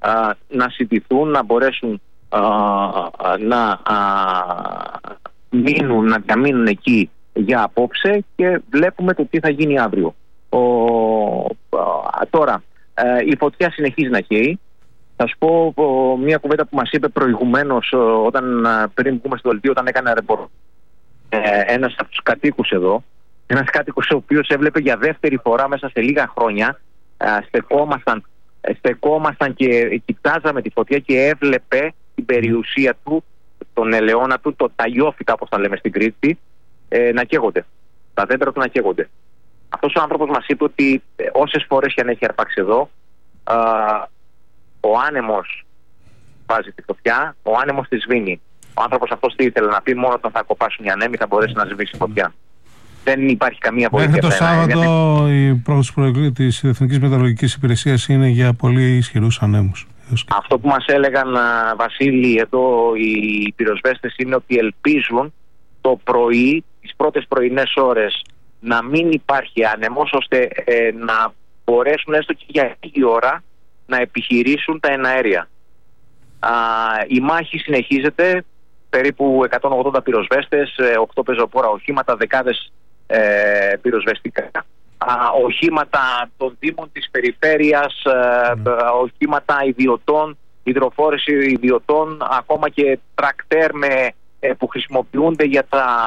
να συντηθούν, να μπορέσουν να διαμείνουν εκεί για απόψε, και βλέπουμε το τι θα γίνει αύριο. Τώρα η φωτιά συνεχίζει να καίει. Θα σου πω μια κουβέντα που μας είπε προηγουμένως, πριν βγούμε στο δελτίο, όταν έκανε ρεπορτάζ ένας από τους κατοίκους εδώ, ένας κάτοικος ο οποίος έβλεπε για δεύτερη φορά μέσα σε λίγα χρόνια, στεκόμασταν και κοιτάζαμε τη φωτιά και έβλεπε την περιουσία του, τον ελαιόνα του, το ταγιόφυτα όπως τα λέμε στην Κρήτη, να καίγονται. Τα δέντρα του να καίγονται. Αυτός ο άνθρωπος μας είπε ότι όσες φορές και αν έχει αρπάξει εδώ, ο άνεμος βάζει τη φωτιά, ο άνεμος τη σβήνει. Ο άνθρωπος αυτός τι ήθελε να πει? Μόνο όταν θα κοπάσουν οι ανέμοι θα μπορέσει να σβήσει η φωτιά. Δεν υπάρχει καμία βοήθεια. Μέχρι το Σάββατο η πρόγνωση της Εθνικής Μετεωρολογικής Υπηρεσίας είναι για πολύ ισχυρούς ανέμους. Αυτό που μας έλεγαν, Βασίλη, εδώ οι πυροσβέστες, είναι ότι ελπίζουν το πρωί, τις πρώτες πρωινές ώρες, να μην υπάρχει άνεμος, ώστε να μπορέσουν έστω και για λίγη ώρα να επιχειρήσουν τα εναέρια. Η μάχη συνεχίζεται, περίπου 180 πυροσβέστες, 8 πεζοπόρα οχήματα, δεκάδες πυροσβεστικά οχήματα των δήμων της περιφέρειας, οχήματα ιδιωτών, υδροφόρηση ιδιωτών, ακόμα και τρακτέρ που χρησιμοποιούνται για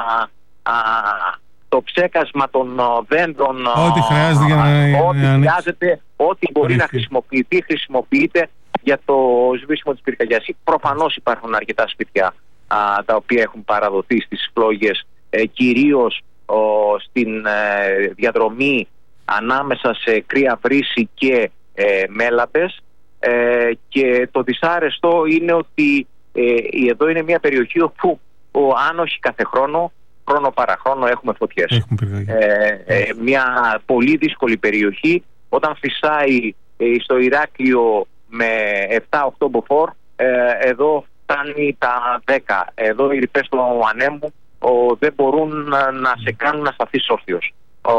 το ψέκασμα των δέντρων. Ό,τι χρειάζεται για ό,τι μπορεί να χρησιμοποιείται για το σβήσιμο της πυρκαγιάς. Προφανώς υπάρχουν αρκετά σπίτια τα οποία έχουν παραδοθεί στις φλόγες, κυρίως στην διαδρομή ανάμεσα σε Κρύα Βρύση και Μέλαπες, και το δυσάρεστο είναι ότι εδώ είναι μια περιοχή όπου αν όχι κάθε χρόνο παραχρόνο έχουμε φωτιές. Μια πολύ δύσκολη περιοχή. Όταν φυσάει στο Ηράκλειο με 7-8 μποφόρ, εδώ φτάνει τα 10. Εδώ οι ρηπές του ανέμου δεν μπορούν να σε κάνουν να σταθείς όρθιος.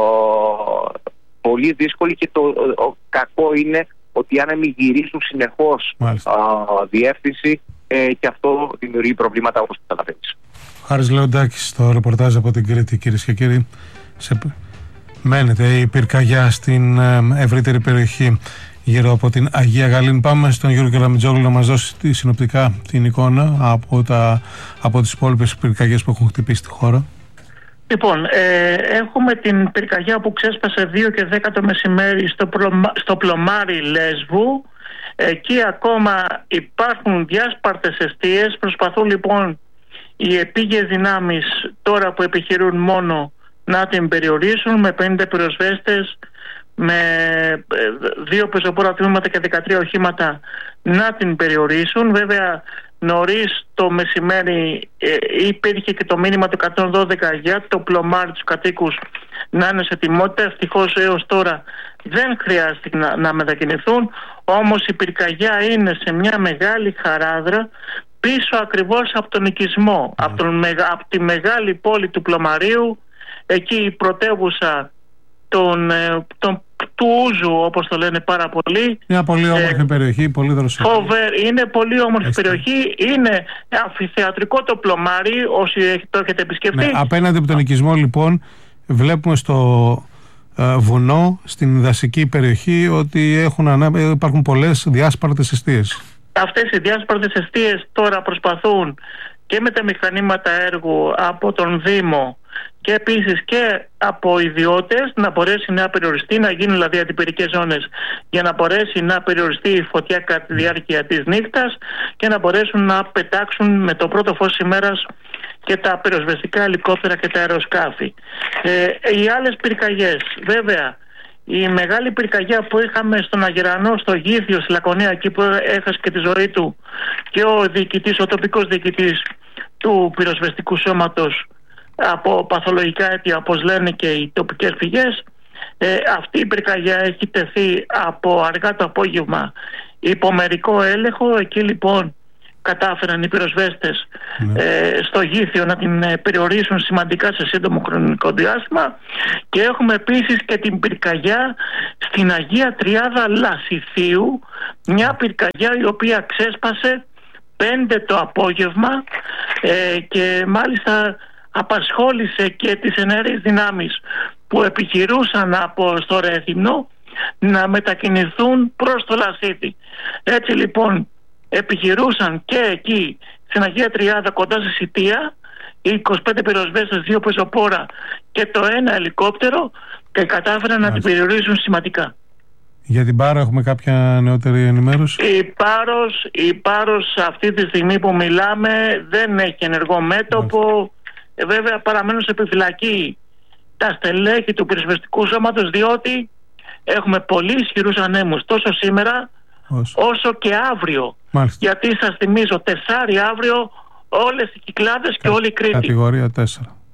Πολύ δύσκολη, και το κακό είναι ότι οι άνεμοι γυρίζουν συνεχώς διεύθυνση, και αυτό δημιουργεί προβλήματα, όπως καταλαβαίνεις. Χάρης Λεοντάκης, στο ρεπορτάζ από την Κρήτη. Κυρίες και κύριοι, μένεται η πυρκαγιά στην ευρύτερη περιοχή γύρω από την Αγία Γαλήνη. Πάμε στον Γιώργο Κελαμιτζόγλου να μας δώσει συνοπτικά την εικόνα από τις υπόλοιπες πυρκαγιές που έχουν χτυπήσει τη χώρα. Λοιπόν, έχουμε την πυρκαγιά που ξέσπασε 2 και 10 το μεσημέρι στο πλωμάρι Λέσβου. Εκεί ακόμα υπάρχουν διάσπαρτες εστίες. Προσπαθούν λοιπόν οι επίγειες δυνάμεις, τώρα που επιχειρούν μόνο, να την περιορίσουν με 50 πυροσβέστες, με 2 πεζοπόρα τμήματα και 13 οχήματα να την περιορίσουν. Βέβαια νωρίς το μεσημέρι υπήρχε και το μήνυμα του 112 για το πλωμάρι, τους κατοίκους να είναι σε ετοιμότητα. Ευτυχώς έως τώρα δεν χρειάζεται να μετακινηθούν. Όμως η πυρκαγιά είναι σε μια μεγάλη χαράδρα πίσω ακριβώς από τον οικισμό, από τη μεγάλη πόλη του Πλωμαρίου, εκεί η πρωτεύουσα του Ούζου, όπως το λένε πάρα πολύ. Μια πολύ όμορφη περιοχή, πολύ δροσερή. Είναι πολύ όμορφη περιοχή, είναι αμφιθεατρικό το Πλωμάρι, όσοι το έχετε επισκεφτεί. Ναι, απέναντι από τον οικισμό λοιπόν βλέπουμε στο βουνό, στην δασική περιοχή, ότι υπάρχουν πολλές διάσπαρτες εστίες. Αυτές οι διάσπαρτες εστίες τώρα προσπαθούν και με τα μηχανήματα έργου από τον Δήμο και επίσης και από ιδιώτες να μπορέσει να περιοριστεί, να γίνουν δηλαδή αντιπυρικές ζώνες, για να μπορέσει να περιοριστεί η φωτιά κατά τη διάρκεια της νύχτας και να μπορέσουν να πετάξουν με το πρώτο φως ημέρας και τα πυροσβεστικά ελικόπτερα και τα αεροσκάφη. Οι άλλες πυρκαγιές, βέβαια, η μεγάλη πυρκαγιά που είχαμε στον Αγερανό, στο Γήθιο, στη Λακωνία, εκεί που έχασε και τη ζωή του και ο τοπικός διοικητής του πυροσβεστικού σώματος από παθολογικά αίτια, όπως λένε και οι τοπικές πηγές, αυτή η πυρκαγιά έχει τεθεί από αργά το απόγευμα υπό μερικό έλεγχο. Εκεί λοιπόν κατάφεραν οι πυροσβέστες στο Γήθιο να την περιορίσουν σημαντικά σε σύντομο χρονικό διάστημα. Και έχουμε επίσης και την πυρκαγιά στην Αγία Τριάδα Λασιθίου, μια πυρκαγιά η οποία ξέσπασε 5 το απόγευμα και μάλιστα απασχόλησε και τις ενέργειες δυνάμεις που επιχειρούσαν στο Ρέθυμνο να μετακινηθούν προς το Λασίθι. Έτσι λοιπόν επιχειρούσαν και εκεί στην Αγία Τριάδα κοντά στη Σιτία οι 25 πυροσβέστες, 2 πεζοπόρα και το 1 ελικόπτερο, και κατάφεραν να την περιορίσουν σημαντικά. Για την Πάρο έχουμε κάποια νεότερη ενημέρωση? Η Πάρος αυτή τη στιγμή που μιλάμε δεν έχει ενεργό μέτωπο. Βέβαια παραμένουν σε επιφυλακή τα στελέχη του πυροσβεστικού σώματος, διότι έχουμε πολύ ισχυρούς ανέμους τόσο σήμερα όσο και αύριο. Μάλιστα. Γιατί σας θυμίζω, Τεσάρι αύριο όλες οι Κυκλάδες και όλη η Κρήτη. Κατηγορία 4.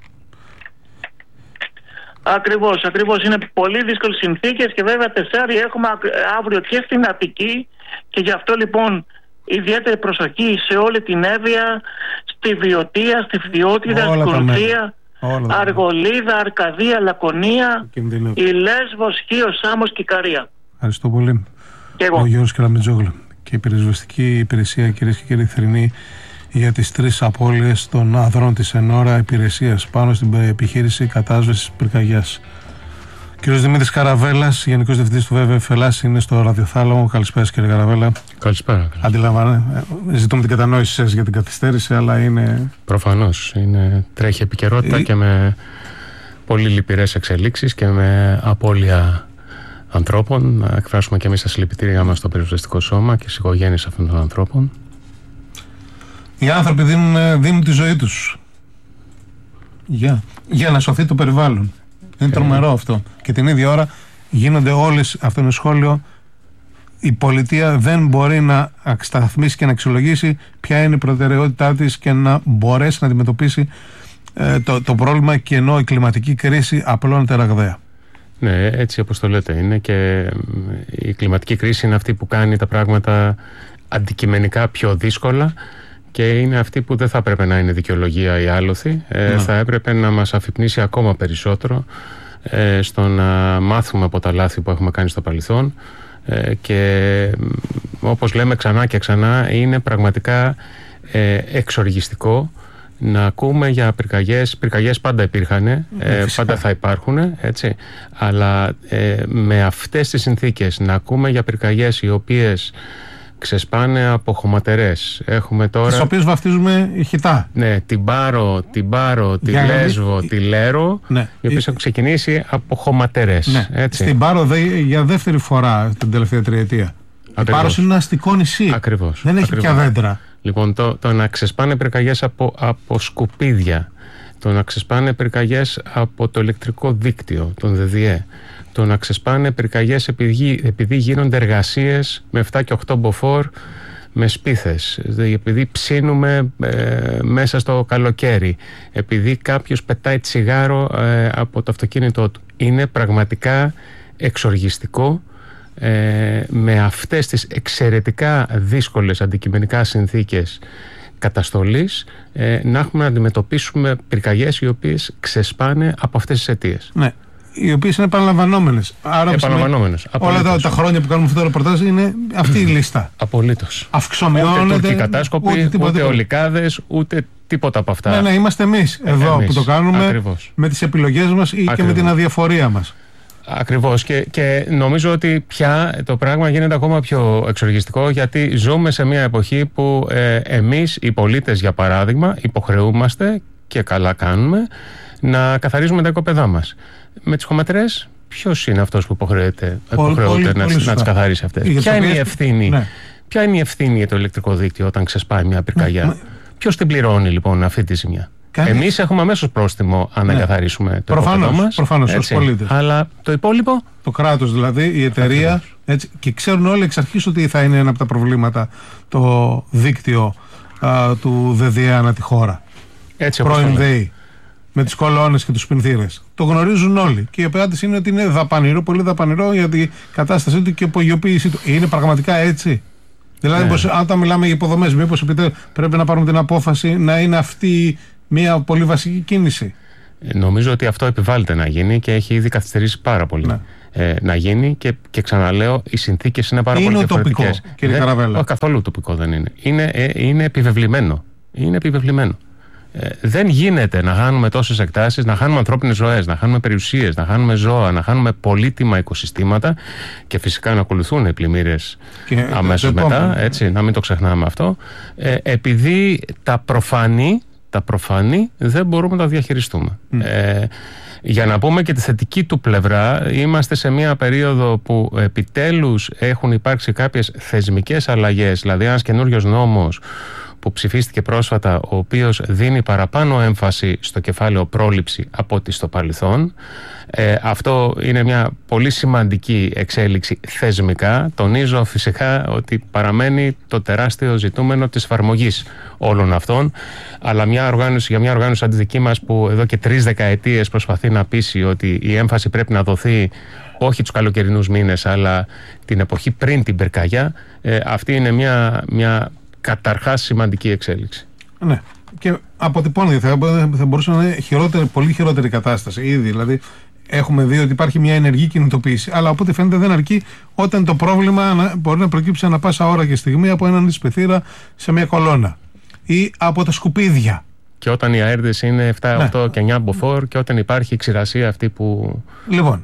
Ακριβώς. Είναι πολύ δύσκολες συνθήκες και βέβαια Τεσάρι έχουμε αύριο και στην Αττική, και γι' αυτό λοιπόν ιδιαίτερη προσοχή σε όλη την Εύβοια, στη Βιωτία, στη Φθιώτιδα, στη Κολθία, Αργολίδα, Αρκαδία, Λακωνία, η Λέσβος, Χίος, Σάμος και Ικαρία. Ευχαριστώ πολύ. Ο Γιώργος Κεραμετζόγλου και η πυροσβεστική υπηρεσία, κυρίες και κύριοι, θρηνεί για τις 3 απώλειες των ανδρών της εν ώρα υπηρεσίας πάνω στην επιχείρηση κατάσβεσης πυρκαγιάς. Κύριος Δημήτρης Καραβέλας, Γενικός Διευθυντής του ΒΒΕ Ελλάς, είναι στο ραδιοθάλαμο. Καλησπέρα, κύριε Καραβέλα. Καλησπέρα. Αντιλαμβάνομαι, ζητούμε την κατανόηση σας για την καθυστέρηση, αλλά είναι. Προφανώς. Τρέχει επικαιρότητα και με πολύ λυπηρές εξελίξεις και με απώλεια ανθρώπων. Να εκφράσουμε και εμείς τα συλληπιτήριά μας στο πυροσβεστικό σώμα και στις οικογένειες αυτών των ανθρώπων. Οι άνθρωποι δίνουν τη ζωή τους για να σωθεί το περιβάλλον. Είναι τρομερό αυτό. Και την ίδια ώρα γίνονται όλες, αυτό είναι σχόλιο, η πολιτεία δεν μπορεί να σταθμίσει και να αξιολογήσει ποια είναι η προτεραιότητά της και να μπορέσει να αντιμετωπίσει το πρόβλημα, και ενώ η κλιματική κρίση απλώνεται ραγδαία. Ναι, έτσι όπως το λέτε είναι, και η κλιματική κρίση είναι αυτή που κάνει τα πράγματα αντικειμενικά πιο δύσκολα, και είναι αυτή που δεν θα έπρεπε να είναι δικαιολογία ή άλοθη. Θα έπρεπε να μας αφυπνίσει ακόμα περισσότερο στο να μάθουμε από τα λάθη που έχουμε κάνει στο παρελθόν, και όπως λέμε ξανά και ξανά, είναι πραγματικά εξοργιστικό να ακούμε για πυρκαγιές. Πυρκαγιές πάντα υπήρχαν, πάντα θα υπάρχουν, έτσι, αλλά με αυτές τις συνθήκες να ακούμε για πυρκαγιές οι οποίες ξεσπάνε από χωματερές. Έχουμε τώρα, τις οποίες βαφτίζουμε ηχητά. Ναι, την Πάρο, τη Λέσβο, τη Λέρο, οι οποίες έχουν ξεκινήσει από χωματερές. Ναι. Έτσι. Στην Πάρο για δεύτερη φορά την τελευταία τριετία. Η Πάρος είναι ένα αστικό νησί. Ακριβώς. Δεν έχει πια δέντρα. Λοιπόν, το να ξεσπάνε πυρκαγιές από σκουπίδια, το να ξεσπάνε πυρκαγιές από το ηλεκτρικό δίκτυο, τον ΔΔΕ, το να ξεσπάνε πυρκαγιές επειδή γίνονται εργασίες με 7 και 8 μποφόρ με σπίθες, επειδή ψήνουμε μέσα στο καλοκαίρι, επειδή κάποιος πετάει τσιγάρο από το αυτοκίνητό του. Είναι πραγματικά εξοργιστικό με αυτές τις εξαιρετικά δύσκολες αντικειμενικά συνθήκες καταστολής να έχουμε να αντιμετωπίσουμε πυρκαγιές οι οποίες ξεσπάνε από αυτές τις αιτίες. Ναι. Οι οποίες είναι επαναλαμβανόμενες. Άρα όλα τα χρόνια που κάνουμε αυτό το ρεπορτάζ είναι αυτή η λίστα. Απολύτως. Αυξομειώνεται. Ούτε τουρκικοί κατάσκοποι, ούτε ολικάδες, ούτε τίποτα από αυτά. Ναι, είμαστε εμείς εδώ που το κάνουμε. Ακριβώς. Με τις επιλογές μας ή και με την αδιαφορία μας. Ακριβώς, και νομίζω ότι πια το πράγμα γίνεται ακόμα πιο εξοργιστικό, γιατί ζούμε σε μια εποχή που εμείς οι πολίτες, για παράδειγμα, υποχρεούμαστε, και καλά κάνουμε, να καθαρίζουμε τα οικόπεδά μας. Με τις χωματερές, ποιος είναι αυτός που υποχρεούται να τις καθαρίσει αυτές? Ποια είναι η ευθύνη? Ναι. Ποια είναι η ευθύνη για το ηλεκτρικό δίκτυο όταν ξεσπάει μια πυρκαγιά? Ποιος την πληρώνει λοιπόν αυτή τη ζημιά? Εμείς έχουμε αμέσως πρόστιμο αν δεν καθαρίσουμε το οικόπεδό μας. Προφανώς, ως πολίτες. Αλλά το υπόλοιπο? Το κράτος δηλαδή, η εταιρεία, έτσι, και ξέρουν όλοι εξ αρχής ότι θα είναι ένα από τα προβλήματα το δίκτυο του ΔΔΕ ανά τη χώρα. Έτσι, πρώην ΔΕΗ, με τις κολόνες και τους πινθύρες. Το γνωρίζουν όλοι. Και η απάντηση είναι ότι είναι δαπανηρό, πολύ δαπανηρό, για την κατάστασή του και η απογειοποίησή του. Είναι πραγματικά έτσι? Δηλαδή, όταν μιλάμε για υποδομές, μήπως πρέπει να πάρουμε την απόφαση να είναι αυτή μια πολύ βασική κίνηση? Νομίζω ότι αυτό επιβάλλεται να γίνει και έχει ήδη καθυστερήσει πάρα πολύ. Να γίνει και ξαναλέω, οι συνθήκες είναι πάρα πολύ διαφορετικές. Είναι τοπικό, κύριε Καραβέλα? Όχι, καθόλου τοπικό δεν είναι. Είναι επιβεβλημένο. Είναι επιβεβλημένο. Δεν γίνεται να χάνουμε τόσες εκτάσεις, να χάνουμε ανθρώπινες ζωές, να χάνουμε περιουσίες, να χάνουμε ζώα, να χάνουμε πολύτιμα οικοσυστήματα και φυσικά να ακολουθούν οι πλημμύρες αμέσως μετά, έτσι, να μην το ξεχνάμε αυτό, επειδή τα προφανή δεν μπορούμε να τα διαχειριστούμε. Για να πούμε και τη θετική του πλευρά, είμαστε σε μια περίοδο που επιτέλους έχουν υπάρξει κάποιες θεσμικές αλλαγές, δηλαδή ένας καινούριος νόμος που ψηφίστηκε πρόσφατα, ο οποίος δίνει παραπάνω έμφαση στο κεφάλαιο πρόληψη από ό,τι στο παρελθόν. Αυτό είναι μια πολύ σημαντική εξέλιξη θεσμικά. Τονίζω φυσικά ότι παραμένει το τεράστιο ζητούμενο της εφαρμογής όλων αυτών, αλλά για μια οργάνωση σαν τη δική μας, που εδώ και 3 δεκαετίες προσπαθεί να πείσει ότι η έμφαση πρέπει να δοθεί όχι τους καλοκαιρινούς μήνες, αλλά την εποχή πριν την πυρκαγιά, αυτή είναι μια καταρχάς σημαντική εξέλιξη. Ναι. Και αποτυπώνει, θα μπορούσε να είναι πολύ χειρότερη κατάσταση ήδη. Δηλαδή, έχουμε δει ότι υπάρχει μια ενεργή κινητοποίηση. Αλλά από ό,τι φαίνεται δεν αρκεί όταν το πρόβλημα μπορεί να προκύψει ανά πάσα ώρα και στιγμή από έναν σπιθήρα σε μια κολόνα ή από τα σκουπίδια. Και όταν οι αέρδες είναι 7, 8 και 9 μποφόρ, και όταν υπάρχει η ξηρασία αυτή που. Λοιπόν,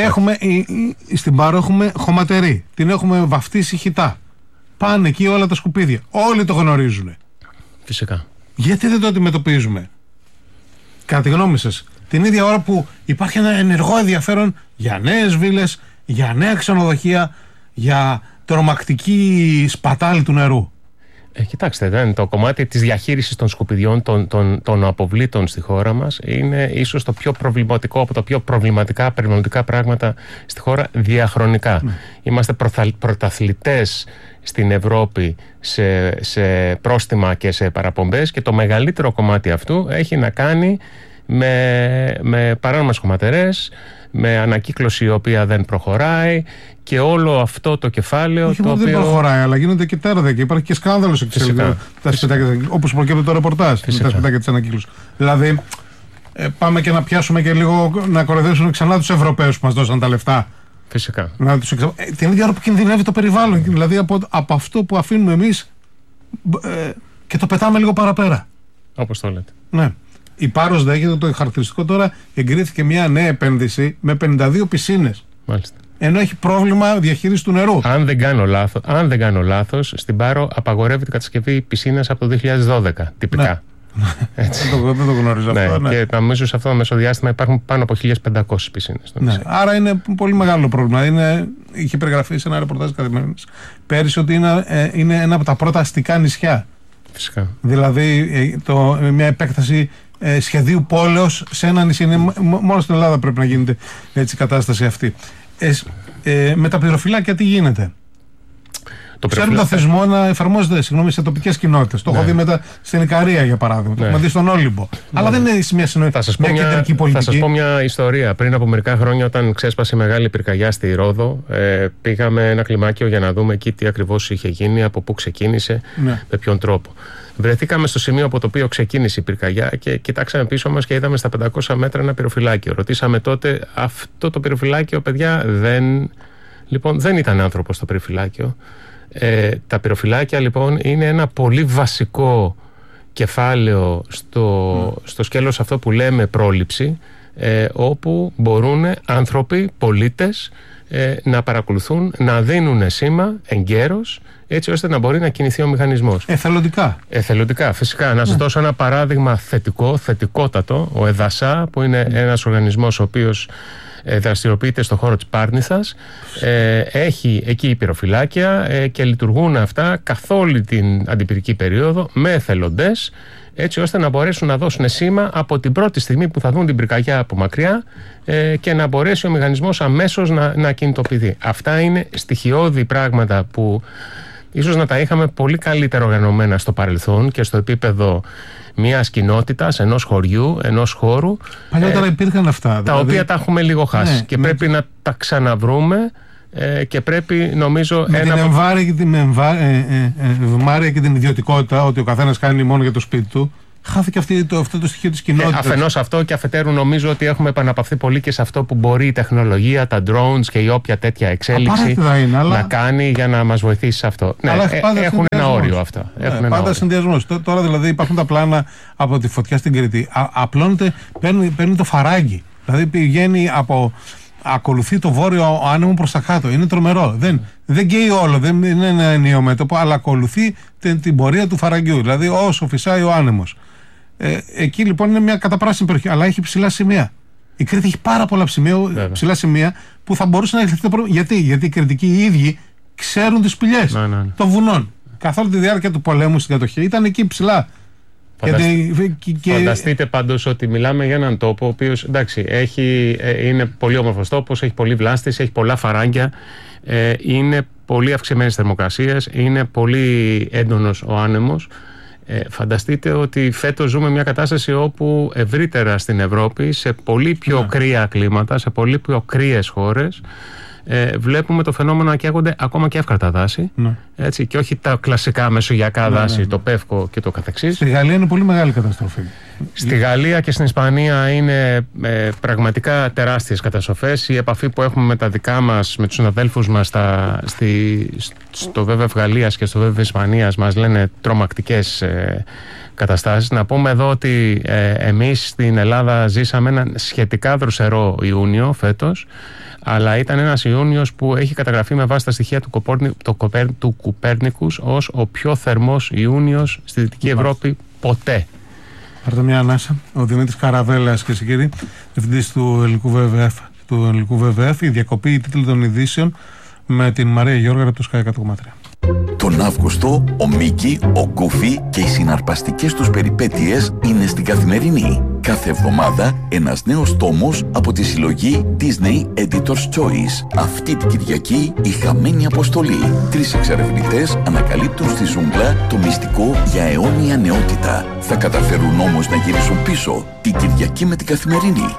στην Πάρο έχουμε χωματερή. Την έχουμε βαφτίσει χιτά. Πάνε εκεί όλα τα σκουπίδια. Όλοι το γνωρίζουν. Φυσικά. Γιατί δεν το αντιμετωπίζουμε? Κατά τη γνώμη σας, την ίδια ώρα που υπάρχει ένα ενεργό ενδιαφέρον για νέες βίλες, για νέα ξενοδοχεία, για τρομακτική σπατάλη του νερού? Κοιτάξτε, το κομμάτι της διαχείρισης των σκουπιδιών, των αποβλήτων στη χώρα μας, είναι ίσως το πιο προβληματικό από τα πιο προβληματικά περιβαλλοντικά πράγματα στη χώρα διαχρονικά. Είμαστε πρωταθλητές στην Ευρώπη σε πρόστιμα και σε παραπομπές, και το μεγαλύτερο κομμάτι αυτού έχει να κάνει με παράνομες χωματερές, με ανακύκλωση η οποία δεν προχωράει, και όλο αυτό το κεφάλαιο. Όχι, το οποίο δεν προχωράει, αλλά γίνονται και τέρδια και υπάρχει και σκάνδαλος τα σπιτάκια, όπως προκύπτει το ρεπορτάζ με τα σπιτάκια της ανακύκλωσης. Δηλαδή, πάμε και να πιάσουμε και λίγο να κοροϊδεύσουμε ξανά τους Ευρωπαίους που μας δώσαν τα λεφτά. Φυσικά. Την ίδια ώρα που κινδυνεύει το περιβάλλον, δηλαδή από αυτό που αφήνουμε εμείς και το πετάμε λίγο παραπέρα. Όπως το λέτε. Ναι. Η Πάρος δέχεται το χαρακτηριστικό τώρα, εγκρίθηκε μια νέα επένδυση με 52 πισίνες. Μάλιστα. Ενώ έχει πρόβλημα διαχείριση του νερού. Αν δεν κάνω λάθος, στην Πάρο απαγορεύεται η κατασκευή πισίνας από το 2012, τυπικά. Έτσι. Δεν το γνωρίζω αυτό. Ναι. Και νομίζω σε αυτό το μεσοδιάστημα υπάρχουν πάνω από 1.500 πισίνες. Ναι. Άρα είναι πολύ μεγάλο πρόβλημα. Είχε περιγραφεί σε ένα ρεπορτάζ Καθημερινής πέρυσι ότι είναι ένα από τα πρώτα αστικά νησιά. Φυσικά. Δηλαδή μια επέκταση σχεδίου πόλεως σε ένα νησί. Μόνο στην Ελλάδα πρέπει να γίνεται έτσι η κατάσταση αυτή. Με τα πυροφυλάκια τι γίνεται? Ξέρουν το θεσμό να εφαρμόζεται σε τοπικές κοινότητες. Το έχω δει στην Ικαρία, για παράδειγμα. Το έχουμε δει στον Όλυμπο. Αλλά δεν είναι μια κεντρική πολιτική. Θα σας πω μια ιστορία. Πριν από μερικά χρόνια, όταν ξέσπασε η μεγάλη πυρκαγιά στη Ρόδο, πήγαμε ένα κλιμάκιο για να δούμε εκεί τι ακριβώς είχε γίνει, από πού ξεκίνησε, με ποιον τρόπο. Βρεθήκαμε στο σημείο από το οποίο ξεκίνησε η πυρκαγιά και κοιτάξαμε πίσω μας και είδαμε στα 500 μέτρα ένα πυροφυλάκιο. Ρωτήσαμε τότε, αυτό το πυροφυλάκιο, παιδιά, δεν ήταν άνθρωπος το πυροφυλάκιο. Τα πυροφυλάκια λοιπόν είναι ένα πολύ βασικό κεφάλαιο στο σκέλος αυτό που λέμε πρόληψη, όπου μπορούν άνθρωποι, πολίτες, να παρακολουθούν, να δίνουν σήμα εγκαίρως, έτσι ώστε να μπορεί να κινηθεί ο μηχανισμός. Εθελοντικά, φυσικά. Να σας δώσω ένα παράδειγμα θετικότατο. Ο ΕΔΑΣΑ, που είναι ένας οργανισμός ο οποίος δραστηριοποιείται στον χώρο της Πάρνηθας, έχει εκεί πυροφυλάκια και λειτουργούν αυτά καθ' όλη την αντιπυρική περίοδο με εθελοντές, έτσι ώστε να μπορέσουν να δώσουν σήμα από την πρώτη στιγμή που θα δουν την πυρκαγιά από μακριά και να μπορέσει ο μηχανισμός αμέσως να κινητοποιηθεί. Αυτά είναι στοιχειώδη πράγματα που ίσως να τα είχαμε πολύ καλύτερα οργανωμένα στο παρελθόν και στο επίπεδο μιας κοινότητας, ενός χωριού, ενός χώρου. Παλιότερα υπήρχαν αυτά. Τα οποία τα έχουμε λίγο χάσει και πρέπει να τα ξαναβρούμε, και πρέπει, νομίζω, με την ευμάρεια και την ιδιωτικότητα, ότι ο καθένας κάνει μόνο για το σπίτι του, χάθηκε αυτό το στοιχείο της κοινότητας. Αφενός αυτό, και αφετέρου νομίζω ότι έχουμε επαναπαυθεί πολύ και σε αυτό που μπορεί η τεχνολογία, τα drones και η όποια τέτοια εξέλιξη να κάνει για να μας βοηθήσει σε αυτό. Ναι, έχουν ένα όριο αυτά. Πάντα συνδυασμός. Τώρα δηλαδή υπάρχουν τα πλάνα από τη φωτιά στην Κρήτη. Απλώνεται, παίρνει το φαράγγι. Δηλαδή πηγαίνει ακολουθεί το βόρειο άνεμο προς τα κάτω. Είναι τρομερό. Δεν καίει όλο, δεν είναι ένα ενιαίο μέτωπο, αλλά ακολουθεί την πορεία του φαραγγιού. Δηλαδή όσο φυσάει ο άνεμος. Εκεί λοιπόν είναι μια καταπράσινη περιοχή, αλλά έχει ψηλά σημεία. Η Κρήτη έχει πάρα πολλά ψηλά σημεία που θα μπορούσε να λυθεί το πρόβλημα. Γιατί οι Κρητικοί οι ίδιοι ξέρουν τις σπηλιές των βουνών. Καθ' όλη τη διάρκεια του πολέμου στην κατοχή ήταν εκεί ψηλά. Φανταστείτε πάντως ότι μιλάμε για έναν τόπο ο οποίος, εντάξει, είναι πολύ όμορφος τόπος, έχει πολύ βλάστηση, έχει πολλά φαράγγια, είναι πολύ αυξημένες θερμοκρασίες, είναι πολύ έντονος ο άνεμος. Φανταστείτε ότι φέτος ζούμε μια κατάσταση όπου ευρύτερα στην Ευρώπη, σε πολύ πιο κρύα κλίματα, σε πολύ πιο κρύες χώρες, βλέπουμε το φαινόμενο να καίγονται ακόμα και εύκρατα δάση, έτσι, και όχι τα κλασικά μεσογειακά δάση, το πεύκο και το καθεξής. Στη Γαλλία είναι πολύ μεγάλη καταστροφή. Στη Γαλλία και στην Ισπανία είναι πραγματικά τεράστιες καταστροφές. Η επαφή που έχουμε με τα δικά μας, με τους συναδέλφους μας στο ΒΒ Γαλλίας και στο ΒΒ Ισπανίας, μας λένε τρομακτικές καταστάσεις. Να πούμε εδώ ότι εμείς στην Ελλάδα ζήσαμε έναν σχετικά δροσερό Ιούνιο φέτος, αλλά ήταν ένας Ιούνιος που έχει καταγραφεί με βάση τα στοιχεία του Κουπέρνικους ως ο πιο θερμός Ιούνιος στη Δυτική Ευρώπη ποτέ. Πάρτε μια ανάσα. Ο Δημήτρης Καραβέλας, και κύριοι, διευθυντής του ελληνικού ΒΒΕΦ, η διακοπή, η τίτλη των ειδήσεων με την Μαρία Γιώργα από το Sky 100,3. Τον Αύγουστο, ο Μίκη, ο Γκούφι και οι συναρπαστικές τους περιπέτειες είναι στην Καθημερινή. Κάθε εβδομάδα ένας νέος τόμος από τη συλλογή Disney Editor's Choice. Αυτή την Κυριακή η χαμένη αποστολή. 3 εξερευνητές ανακαλύπτουν στη ζούγκλα το μυστικό για αιώνια νεότητα. Θα καταφέρουν όμως να γυρίσουν πίσω την Κυριακή με την Καθημερινή.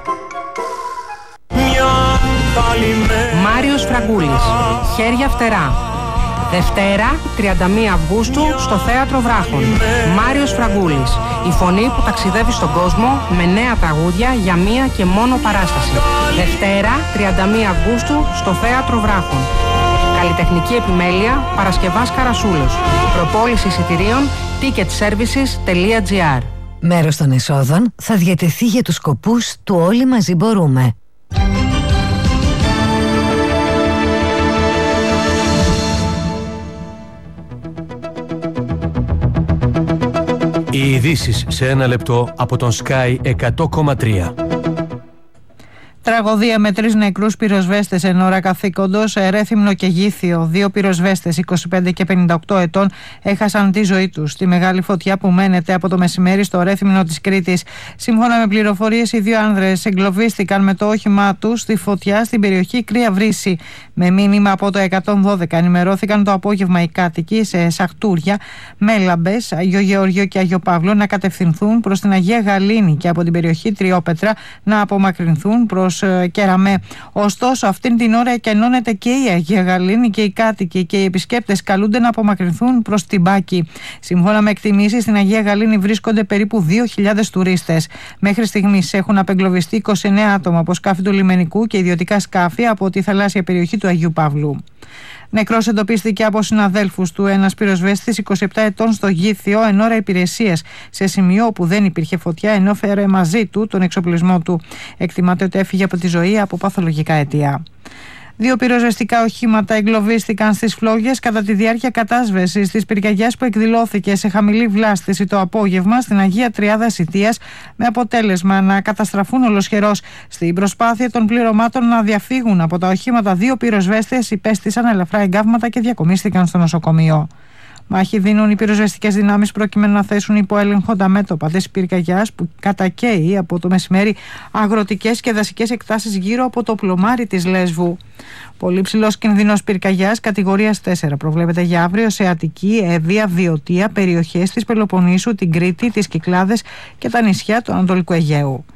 Μάριος Φραγκούλης, Χέρια φτερά. Δευτέρα, 31 Αυγούστου, στο Θέατρο Βράχων. Μάριος Φραγκούλης, η φωνή που ταξιδεύει στον κόσμο με νέα τραγούδια για μία και μόνο παράσταση. Δευτέρα, 31 Αυγούστου, στο Θέατρο Βράχων. Καλλιτεχνική επιμέλεια, Παρασκευάς Καρασούλος. Προπόληση εισιτηρίων, ticketservices.gr. Μέρος των εσόδων θα διατεθεί για τους σκοπούς του Όλοι Μαζί Μπορούμε. Οι ειδήσεις σε ένα λεπτό από τον Sky 100,3. Τραγωδία με 3 νεκρούς πυροσβέστες εν ώρα καθήκοντος, Ρέθυμνο και Γήθιο. 2 πυροσβέστες 25 και 58 ετών έχασαν τη ζωή τους στη μεγάλη φωτιά που μένεται από το μεσημέρι στο Ρέθυμνο της Κρήτης. Σύμφωνα με πληροφορίες, οι 2 άνδρες εγκλωβίστηκαν με το όχημά τους στη φωτιά στην περιοχή Κρύα Βρύση. Με μήνυμα από το 112 ενημερώθηκαν το απόγευμα οι κάτοικοι σε Σαχτούρια, Μέλαμπες, Αγιο Γεωργίο και Αγιο Παύλο να κατευθυνθούν προς την Αγία Γαλήνη και από την περιοχή Τριόπετρα να απομακρυνθούν προς Κεραμέ. Ωστόσο, αυτήν την ώρα εκενώνεται και η Αγία Γαλήνη και οι κάτοικοι και οι επισκέπτες καλούνται να απομακρυνθούν προς την Πάκη. Σύμφωνα με εκτιμήσεις, στην Αγία Γαλήνη βρίσκονται περίπου 2.000 τουρίστες. Μέχρι στιγμής έχουν απεγκλωβιστεί 29 άτομα από σκάφη του λιμενικού και ιδιωτικά σκάφη από τη θαλάσσια περιοχή του Αγίου Παύλου. Νεκρός εντοπίστηκε από συναδέλφους του ένας πυροσβέστης 27 ετών στο Γήθιο εν ώρα υπηρεσίας σε σημείο όπου δεν υπήρχε φωτιά, ενώ φέρε μαζί του τον εξοπλισμό του. Εκτιμάται ότι έφυγε από τη ζωή από παθολογικά αιτία. 2 πυροσβεστικά οχήματα εγκλωβίστηκαν στις φλόγες κατά τη διάρκεια κατάσβεσης της πυρκαγιάς που εκδηλώθηκε σε χαμηλή βλάστηση το απόγευμα στην Αγία Τριάδα Σιτίας, με αποτέλεσμα να καταστραφούν ολοσχερός. Στην προσπάθεια των πληρωμάτων να διαφύγουν από τα οχήματα, 2 πυροσβέστες υπέστησαν ελαφρά εγκάβματα και διακομίστηκαν στο νοσοκομείο. Μάχη δίνουν οι πυροσβεστικές δυνάμεις προκειμένου να θέσουν υπό έλεγχο τα μέτωπα της πυρκαγιάς που κατακαίει από το μεσημέρι αγροτικές και δασικές εκτάσεις γύρω από το πλωμάρι της Λέσβου. Πολύ ψηλός κινδυνός πυρκαγιάς κατηγορίας 4 προβλέπεται για αύριο σε Αττική, Εύβοια, Βιωτία, περιοχές της Πελοποννήσου, την Κρήτη, τις Κυκλάδες και τα νησιά του Ανατολικού Αιγαίου.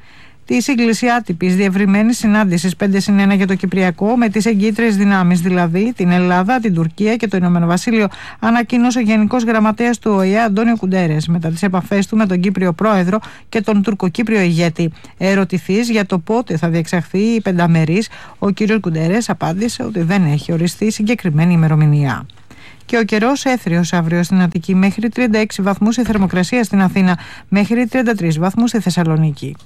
της σύγκληση άτυπης διευρυμένης συνάντησης 5+1 για το Κυπριακό με τις εγκύτριες δυνάμεις, δηλαδή την Ελλάδα, την Τουρκία και το Ηνωμένο Βασίλειο, ανακοίνωσε ο Γενικός Γραμματέας του ΟΗΕ Αντώνιο Κουντέρες μετά τις επαφές του με τον Κύπριο Πρόεδρο και τον Τουρκοκύπριο ηγέτη. Ερωτηθείς για το πότε θα διεξαχθεί η πενταμερής, ο κ. Κουντέρες απάντησε ότι δεν έχει οριστεί συγκεκριμένη ημερομηνία. Και ο καιρός έθριος αύριο στην Αττική, μέχρι 36 βαθμούς η θερμοκρασία στην Αθήνα, μέχρι 33 βαθμούς στη Θεσσαλονίκη.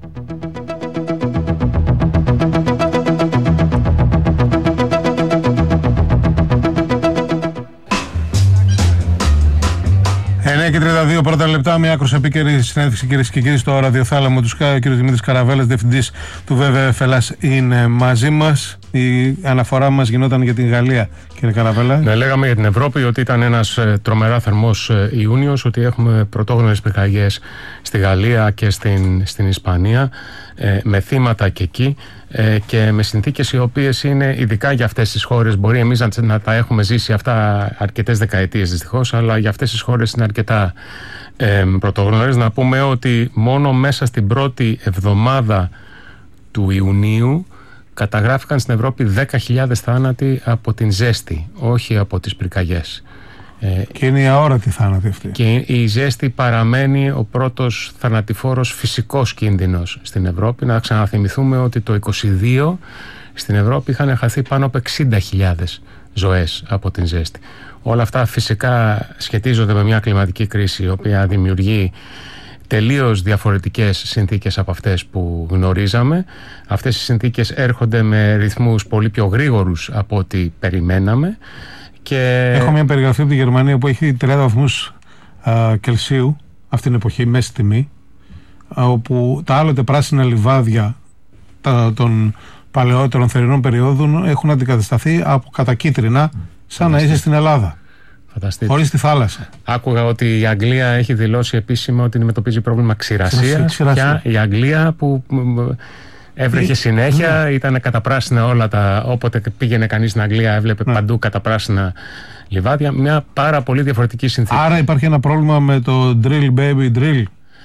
Και 32 πρώτα λεπτά, μια άκρως επίκαιρη συνέντευξη, κυρίες και κύριοι, στο ραδιοθάλαμο του ΣΚΑ. Ο κ. Δημήτρης Καραβέλλας, διευθυντής του ΒΒΕ Ελλάς, είναι μαζί μας. Η αναφορά μας γινόταν για την Γαλλία, κύριε Καραβέλλα. Ναι, λέγαμε για την Ευρώπη ότι ήταν ένας τρομερά θερμός Ιούνιος, ότι έχουμε πρωτόγνωρες πυρκαγιές στη Γαλλία και στην Ισπανία, με θύματα και εκεί, και με συνθήκες οι οποίες είναι ειδικά για αυτές τις χώρες. Μπορεί εμείς να τα έχουμε ζήσει αυτά αρκετές δεκαετίες δυστυχώς, αλλά για αυτές τις χώρες είναι αρκετά πρωτόγνωρες. Να πούμε ότι μόνο μέσα στην πρώτη εβδομάδα του Ιουνίου καταγράφηκαν στην Ευρώπη 10.000 θάνατοι από την ζέστη, όχι από τις πυρκαγιές. Και είναι η αόρατη θάνατη αυτή. Και η ζέστη παραμένει ο πρώτος θανατηφόρος φυσικός κίνδυνος στην Ευρώπη. Να ξαναθυμηθούμε ότι το 2022 στην Ευρώπη είχαν χαθεί πάνω από 60.000 ζωές από την ζέστη. Όλα αυτά φυσικά σχετίζονται με μια κλιματική κρίση, η οποία δημιουργεί τελείως διαφορετικές συνθήκες από αυτές που γνωρίζαμε. Αυτές οι συνθήκες έρχονται με ρυθμούς πολύ πιο γρήγορους από ό,τι περιμέναμε. Και... Έχω μια περιγραφή από τη Γερμανία που έχει 30 βαθμούς Κελσίου αυτήν την εποχή, μέση τιμή, όπου τα άλλοτε πράσινα λιβάδια των παλαιότερων θερινών περιόδων έχουν αντικατασταθεί από κατακίτρινα, σαν να είσαι στην Ελλάδα. Χωρίς τη θάλασσα. Άκουγα ότι η Αγγλία έχει δηλώσει επίσημα ότι αντιμετωπίζει πρόβλημα ξηρασίας. Πια η Αγγλία που έβρεχε συνέχεια, ήταν καταπράσινα όλα τα. Όποτε πήγαινε κανείς στην Αγγλία, έβλεπε παντού καταπράσινα λιβάδια. Μια πάρα πολύ διαφορετική συνθήκη. Άρα υπάρχει ένα πρόβλημα με το drill baby drill.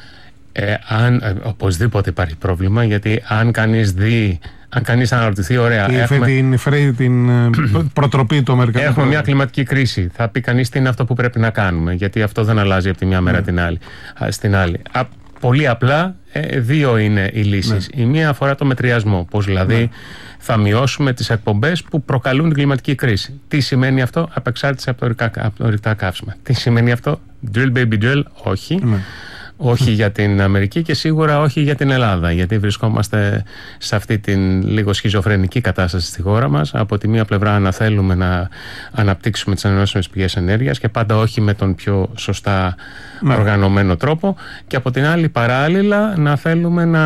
Οπωσδήποτε υπάρχει πρόβλημα, γιατί αν κανείς αναρωτηθεί, ωραία, την προτροπή του Αμερικανικού. Έχουμε μια κλιματική κρίση. Θα πει κανείς τι είναι αυτό που πρέπει να κάνουμε, γιατί αυτό δεν αλλάζει από τη μια μέρα στην άλλη. Πολύ απλά, δύο είναι οι λύσεις. Η μία αφορά το μετριασμό, πώς δηλαδή θα μειώσουμε τις εκπομπές που προκαλούν την κλιματική κρίση. Τι σημαίνει αυτό? Απεξάρτηση από το ορυκτά καύσιμα. Τι σημαίνει αυτό? Drill baby drill, όχι. Όχι για την Αμερική και σίγουρα όχι για την Ελλάδα, γιατί βρισκόμαστε σε αυτή την λίγο σχιζοφρενική κατάσταση στη χώρα μας. Από τη μία πλευρά να θέλουμε να αναπτύξουμε τις ανανεώσιμες πηγές ενέργειας και πάντα όχι με τον πιο σωστά οργανωμένο τρόπο, και από την άλλη παράλληλα να θέλουμε να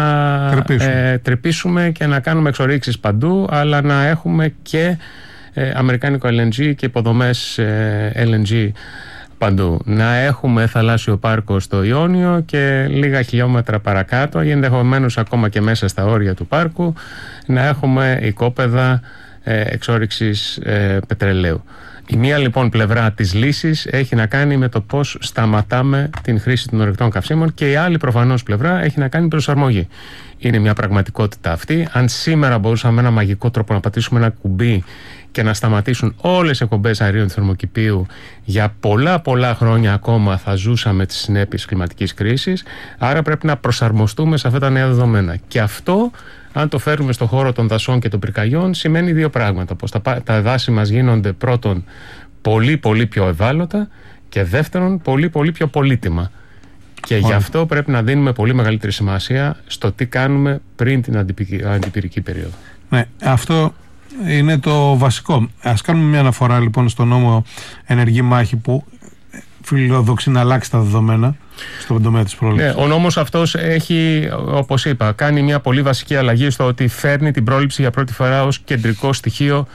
τρυπήσουμε και να κάνουμε εξορίξεις παντού, αλλά να έχουμε και αμερικάνικο LNG και υποδομές LNG παντού. Να έχουμε θαλάσσιο πάρκο στο Ιόνιο και λίγα χιλιόμετρα παρακάτω, ή ενδεχομένως ακόμα και μέσα στα όρια του πάρκου, να έχουμε οικόπεδα εξόρυξης πετρελαίου. Η μία λοιπόν πλευρά της λύσης έχει να κάνει με το πώς σταματάμε την χρήση των ορυκτών καυσίμων, και η άλλη προφανώς πλευρά έχει να κάνει προσαρμογή. Είναι μια πραγματικότητα αυτή. Αν σήμερα μπορούσαμε με ένα μαγικό τρόπο να πατήσουμε ένα κουμπί και να σταματήσουν όλες οι εκπομπές αερίων του θερμοκηπίου, για πολλά χρόνια ακόμα θα ζούσαμε τις συνέπειες κλιματικής κρίσης. Άρα πρέπει να προσαρμοστούμε σε αυτά τα νέα δεδομένα. Και αυτό, αν το φέρουμε στον χώρο των δασών και των πυρκαγιών, σημαίνει δύο πράγματα. Πως τα δάση μας γίνονται πρώτον πολύ πιο ευάλωτα, και δεύτερον πολύ πιο πολύτιμα. Και γι' αυτό πρέπει να δίνουμε πολύ μεγαλύτερη σημασία στο τι κάνουμε πριν την αντιπυρική περίοδο. Ναι, αυτό είναι το βασικό. Ας κάνουμε μια αναφορά λοιπόν στο νόμο Ενεργή Μάχη, που φιλοδοξεί να αλλάξει τα δεδομένα στον τομέα της πρόληψης. Ναι, ο νόμος αυτός έχει, όπως είπα, κάνει μια πολύ βασική αλλαγή στο ότι φέρνει την πρόληψη για πρώτη φορά ως κεντρικό στοιχείο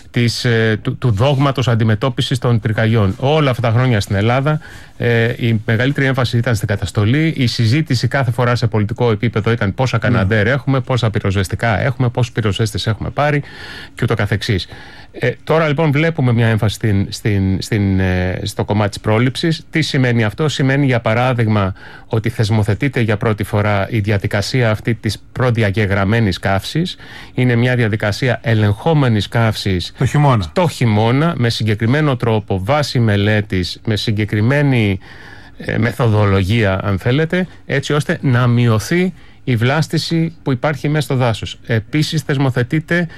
του δόγματος αντιμετώπισης των πυρκαγιών. Όλα αυτά τα χρόνια στην Ελλάδα η μεγαλύτερη έμφαση ήταν στην καταστολή. Η συζήτηση κάθε φορά σε πολιτικό επίπεδο ήταν πόσα καναντέρ έχουμε, πόσα πυροσβεστικά έχουμε, πόσους πυροσβέστες έχουμε πάρει και ούτω καθεξής. Τώρα λοιπόν βλέπουμε μια έμφαση στο κομμάτι της πρόληψης. Τι σημαίνει αυτό? Σημαίνει για παράδειγμα παράδειγμα ότι θεσμοθετείται για πρώτη φορά η διαδικασία αυτή της προδιαγεγραμμένης καύσης. Είναι μια διαδικασία ελεγχόμενης καύσης το χειμώνα, με συγκεκριμένο τρόπο, βάση μελέτης, με συγκεκριμένη μεθοδολογία, αν θέλετε, έτσι ώστε να μειωθεί η βλάστηση που υπάρχει μέσα στο δάσος. Επίσης θεσμοθετείται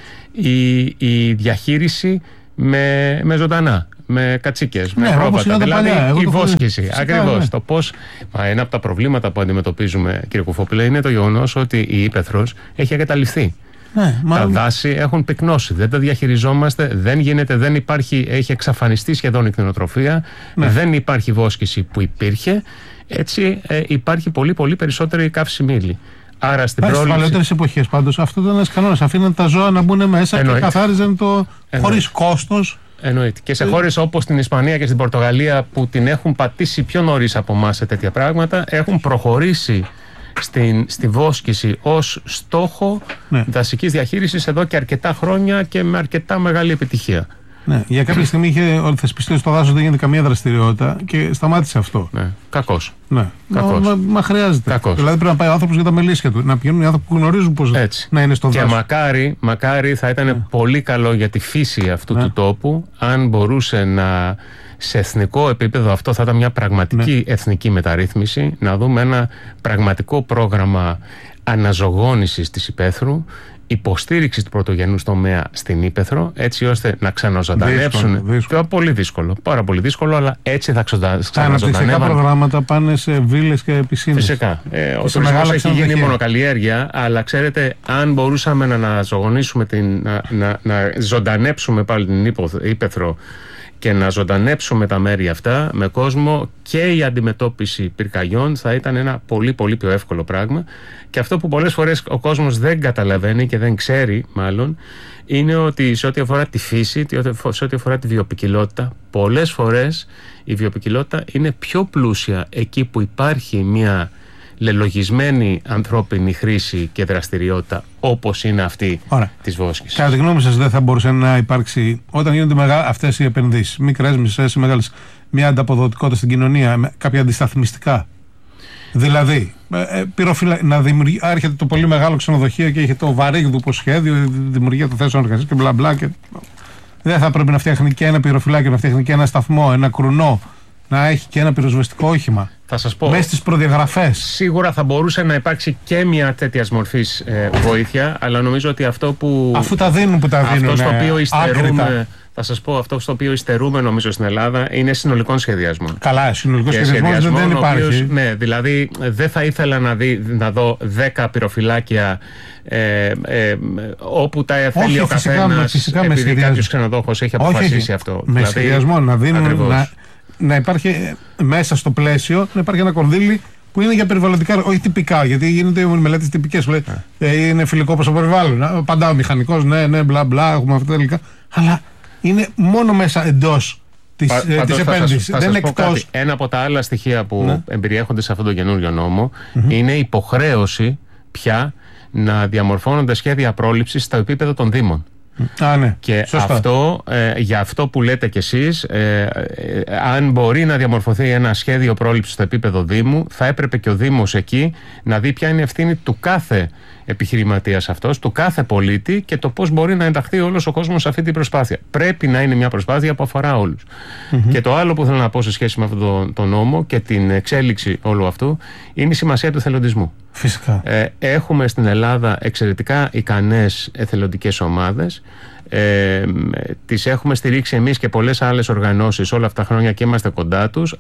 η διαχείριση με ζωντανά, με κατσίκες, με πρόβατα, δηλαδή η βόσκηση. Ακριβώς. Το πώς, ένα από τα προβλήματα που αντιμετωπίζουμε, κύριε Κουφόπουλε, είναι το γεγονός ότι η ύπαιθρος έχει εγκαταλειφθεί. Τα δάση έχουν πυκνώσει, δεν τα διαχειριζόμαστε, δεν γίνεται, δεν υπάρχει, έχει εξαφανιστεί σχεδόν η κτηνοτροφία, δεν υπάρχει βόσκηση που υπήρχε, έτσι υπάρχει πολύ περισσότερη καύση μήλη. Άρα στην πρόληψη. Στις παλαιότερες εποχές πάντως αυτό ήταν ένας κανόνας. Αφήναν τα ζώα να μπουν μέσα και καθάριζαν το χωρίς κόστος. Εννοείται. Και σε χώρες όπως την Ισπανία και στην Πορτογαλία, που την έχουν πατήσει πιο νωρίς από εμάς σε τέτοια πράγματα, έχουν προχωρήσει στη βόσκηση ως στόχο δασικής διαχείρισης εδώ και αρκετά χρόνια και με αρκετά μεγάλη επιτυχία. Ναι, για κάποια στιγμή είχε θεσπιστεί στο δάσος δεν γίνεται καμία δραστηριότητα και σταμάτησε αυτό. Ναι, κακώς. Ναι. Μα χρειάζεται. Κακώς. Δηλαδή πρέπει να πάει ο άνθρωπος για τα μελίσια του. Να πηγαίνουν οι άνθρωποι που γνωρίζουν πώς να είναι στο δάσος. Και μακάρι θα ήταν πολύ καλό για τη φύση αυτού του τόπου αν μπορούσε να. Σε εθνικό επίπεδο αυτό θα ήταν μια πραγματική εθνική μεταρρύθμιση, να δούμε ένα πραγματικό πρόγραμμα αναζωγόνησης της υπαίθρου, υποστήριξη του πρωτογενούς τομέα στην ύπαιθρο, έτσι ώστε να ξαναζωντανέψουν. Πολύ δύσκολο, πάρα πολύ δύσκολο, αλλά έτσι θα ξαναζωντανεύουν. Αναπτυξιακά προγράμματα πάνε σε βίλες και πισίνες. Φυσικά. Ο τουρισμός έχει γίνει μονοκαλλιέργεια, αλλά ξέρετε, αν μπορούσαμε να αναζωογονήσουμε, να ζωντανέψουμε πάλι την ύπαιθρο και να ζωντανέψουμε τα μέρη αυτά με κόσμο, και η αντιμετώπιση πυρκαγιών θα ήταν ένα πολύ πιο εύκολο πράγμα. Και αυτό που πολλές φορές ο κόσμος δεν καταλαβαίνει και δεν ξέρει μάλλον, είναι ότι σε ό,τι αφορά τη φύση, σε ό,τι αφορά τη βιοποικιλότητα, πολλές φορές η βιοποικιλότητα είναι πιο πλούσια εκεί που υπάρχει μια λελογισμένη ανθρώπινη χρήση και δραστηριότητα, όπως είναι αυτή της βόσκησης. Κατά τη γνώμη σας, δεν θα μπορούσε να υπάρξει, όταν γίνονται αυτές οι επενδύσεις, μικρές, μισές ή μεγάλες, μια ανταποδοτικότητα στην κοινωνία, κάποια αντισταθμιστικά? Δηλαδή, να έρχεται το πολύ μεγάλο ξενοδοχείο και έχει το βαρύγδουπο σχέδιο, δημιουργία των θέσεων εργασίας και μπλα μπλα. Και δεν θα πρέπει να φτιάχνει και ένα πυροφυλάκιο, να φτιάχνει και ένα σταθμό, ένα κρουνό, να έχει και ένα πυροσβεστικό όχημα. Θα σας πω, μέσα στις προδιαγραφές. Σίγουρα θα μπορούσε να υπάρξει και μια τέτοια μορφής βοήθεια, αλλά νομίζω ότι αυτό που. Αφού τα δίνουν που τα δίνουν. Αυτό στο οποίο υστερούμε, θα σας πω, αυτό στο οποίο υστερούμε νομίζω στην Ελλάδα είναι συνολικών σχεδιασμών. Καλά, συνολικός σχεδιασμός δεν υπάρχει. Ναι, δηλαδή δεν θα ήθελα να δω 10 πυροφυλάκια όπου τα θέλει ο καθένας, επειδή κάποιος ξενοδόχος έχει αποφασίσει αυτό. Με σχεδιασμό να δίνουν. Να υπάρχει μέσα στο πλαίσιο, να υπάρχει ένα κονδύλι που είναι για περιβαλλοντικά, όχι τυπικά, γιατί γίνονται μελέτες τυπικές. Είναι φιλικό προς το περιβάλλον. Απαντά ο μηχανικός, ναι, μπλα μπλα, έχουμε αυτά τα υλικά. Αλλά είναι μόνο μέσα εντός της επένδυσης. Δεν είναι εκτός. Ένα από τα άλλα στοιχεία που εμπεριέχονται σε αυτόν τον καινούριο νόμο είναι η υποχρέωση πια να διαμορφώνονται σχέδια πρόληψης στο επίπεδο των Δήμων. Και αυτό, για αυτό που λέτε κι εσείς, αν μπορεί να διαμορφωθεί ένα σχέδιο πρόληψης στο επίπεδο Δήμου, θα έπρεπε και ο Δήμος εκεί να δει ποια είναι η ευθύνη του κάθε επιχειρηματίας αυτός, του κάθε πολίτη, και το πώς μπορεί να ενταχθεί όλος ο κόσμος σε αυτή την προσπάθεια. Πρέπει να είναι μια προσπάθεια που αφορά όλους. Και το άλλο που θέλω να πω σε σχέση με αυτόν τον νόμο και την εξέλιξη όλου αυτού είναι η σημασία του εθελοντισμού. Φυσικά. Έχουμε στην Ελλάδα εξαιρετικά ικανές εθελοντικές ομάδες. Τις έχουμε στηρίξει εμείς και πολλές άλλες οργανώσεις όλα αυτά τα χρόνια και είμαστε κοντά τους.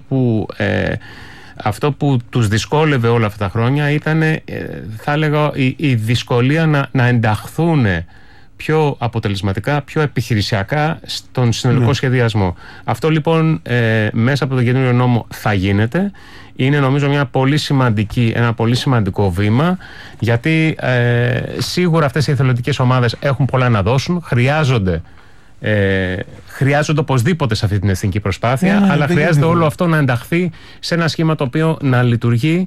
Αυτό που τους δυσκόλευε όλα αυτά τα χρόνια ήταν, θα έλεγα, η δυσκολία να ενταχθούν πιο αποτελεσματικά, πιο επιχειρησιακά στον συνολικό σχεδιασμό. Αυτό λοιπόν μέσα από τον καινούριο νόμο θα γίνεται. Είναι νομίζω ένα πολύ σημαντικό βήμα, γιατί σίγουρα αυτές οι εθελοντικές ομάδες έχουν πολλά να δώσουν, χρειάζονται οπωσδήποτε σε αυτή την εθνική προσπάθεια, αλλά χρειάζεται όλο αυτό να ενταχθεί σε ένα σχήμα το οποίο να λειτουργεί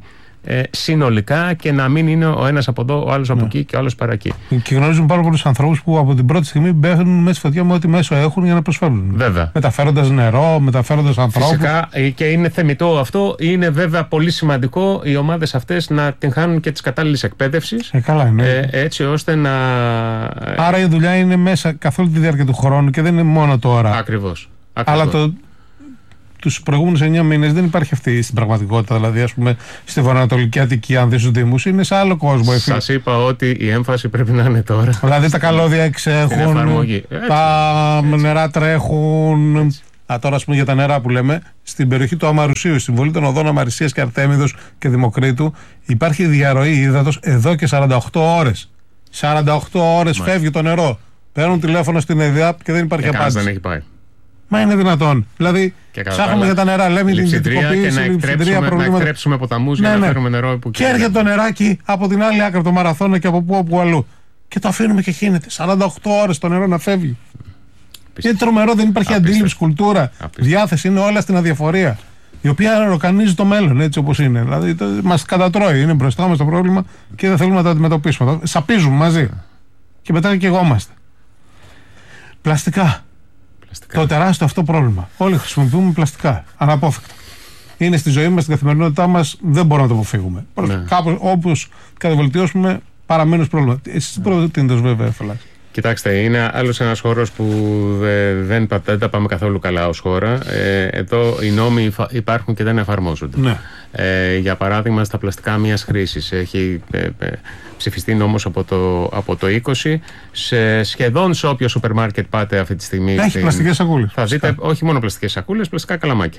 συνολικά και να μην είναι ο ένας από εδώ, ο άλλος από εκεί και ο άλλος παρά εκεί. Και γνωρίζουν πάρα πολλούς ανθρώπους που από την πρώτη στιγμή μπαίνουν μέσα στη φωτιά με ό,τι μέσο έχουν για να προσφέρουν. Βέβαια. Μεταφέροντας νερό, μεταφέροντας ανθρώπους. Φυσικά, και είναι θεμιτό αυτό. Είναι βέβαια πολύ σημαντικό οι ομάδες αυτές να την χάνουν και της κατάλληλης εκπαίδευσης. Καλά είναι. Έτσι ώστε να. Άρα η δουλειά είναι μέσα καθ' όλη τη διάρκεια του χρόνου και δεν είναι μόνο τώρα. Ακριβώς. Αλλά τους προηγούμενους 9 μήνες δεν υπάρχει αυτή στην πραγματικότητα. Δηλαδή, ας πούμε, στη Βορειοανατολική Αττική, αν δεις τους Δήμους, είναι σε άλλο κόσμο. Σας είπα ότι η έμφαση πρέπει να είναι τώρα. Δηλαδή, τα καλώδια εξέχουν, τα νερά τρέχουν. Τώρα, ας πούμε, για τα νερά που λέμε, στην περιοχή του Αμαρουσίου, στην βολή των οδών Αμαρισσίας και Αρτέμιδος και Δημοκρίτου, υπάρχει διαρροή ύδατος εδώ και 48 ώρες. 48 ώρες φεύγει το νερό. Παίρνουν τηλέφωνο στην ΕΔΙΑΠ και δεν υπάρχει απάντηση. Δεν έχει πάει. Μα είναι δυνατόν. Δηλαδή, ψάχνουμε για τα νερά, λέμε την ιδιωτικοποίηση, λειψιδρία, προβλήματα. Να εκτρέψουμε ποταμούς για να φέρουμε νερό που και έρχεται το νεράκι από την άλλη άκρη, το Μαραθώνα και από πού αλλού. Και το αφήνουμε και χύνεται. 48 ώρες το νερό να φεύγει. Είναι τρομερό, δεν υπάρχει αντίληψη, κουλτούρα. Διάθεση, είναι όλα στην αδιαφορία. Η οποία αεροκανίζει το μέλλον έτσι όπως είναι. Δηλαδή, μας κατατρώει. Είναι μπροστά μας το πρόβλημα και δεν θέλουμε να το αντιμετωπίσουμε. Σαπίζουμε μαζί. Και μετά και εγώμαστε. Πλαστικά. Το τεράστιο αυτό πρόβλημα. Όλοι χρησιμοποιούμε πλαστικά. Αναπόφευκτα. Είναι στη ζωή μας, στην καθημερινότητά μας, δεν μπορούμε να το αποφύγουμε. Κάπως όπως καταβελτιώσουμε, παραμένει πρόβλημα. Εσείς προτείνετε βέβαια, Φελάκη. Κοιτάξτε, είναι άλλος ένας χώρος που δεν τα πάμε καθόλου καλά ως χώρα. Εδώ οι νόμοι υπάρχουν και δεν εφαρμόζονται. Ναι. Για παράδειγμα, στα πλαστικά μίας χρήσης έχει ψηφιστεί νόμος από το 20. Σχεδόν σε όποιο σούπερ μάρκετ πάτε αυτή τη στιγμή. Έχει πλαστικές σακούλες. Θα δείτε όχι μόνο πλαστικές σακούλες, πλαστικά καλαμάκια.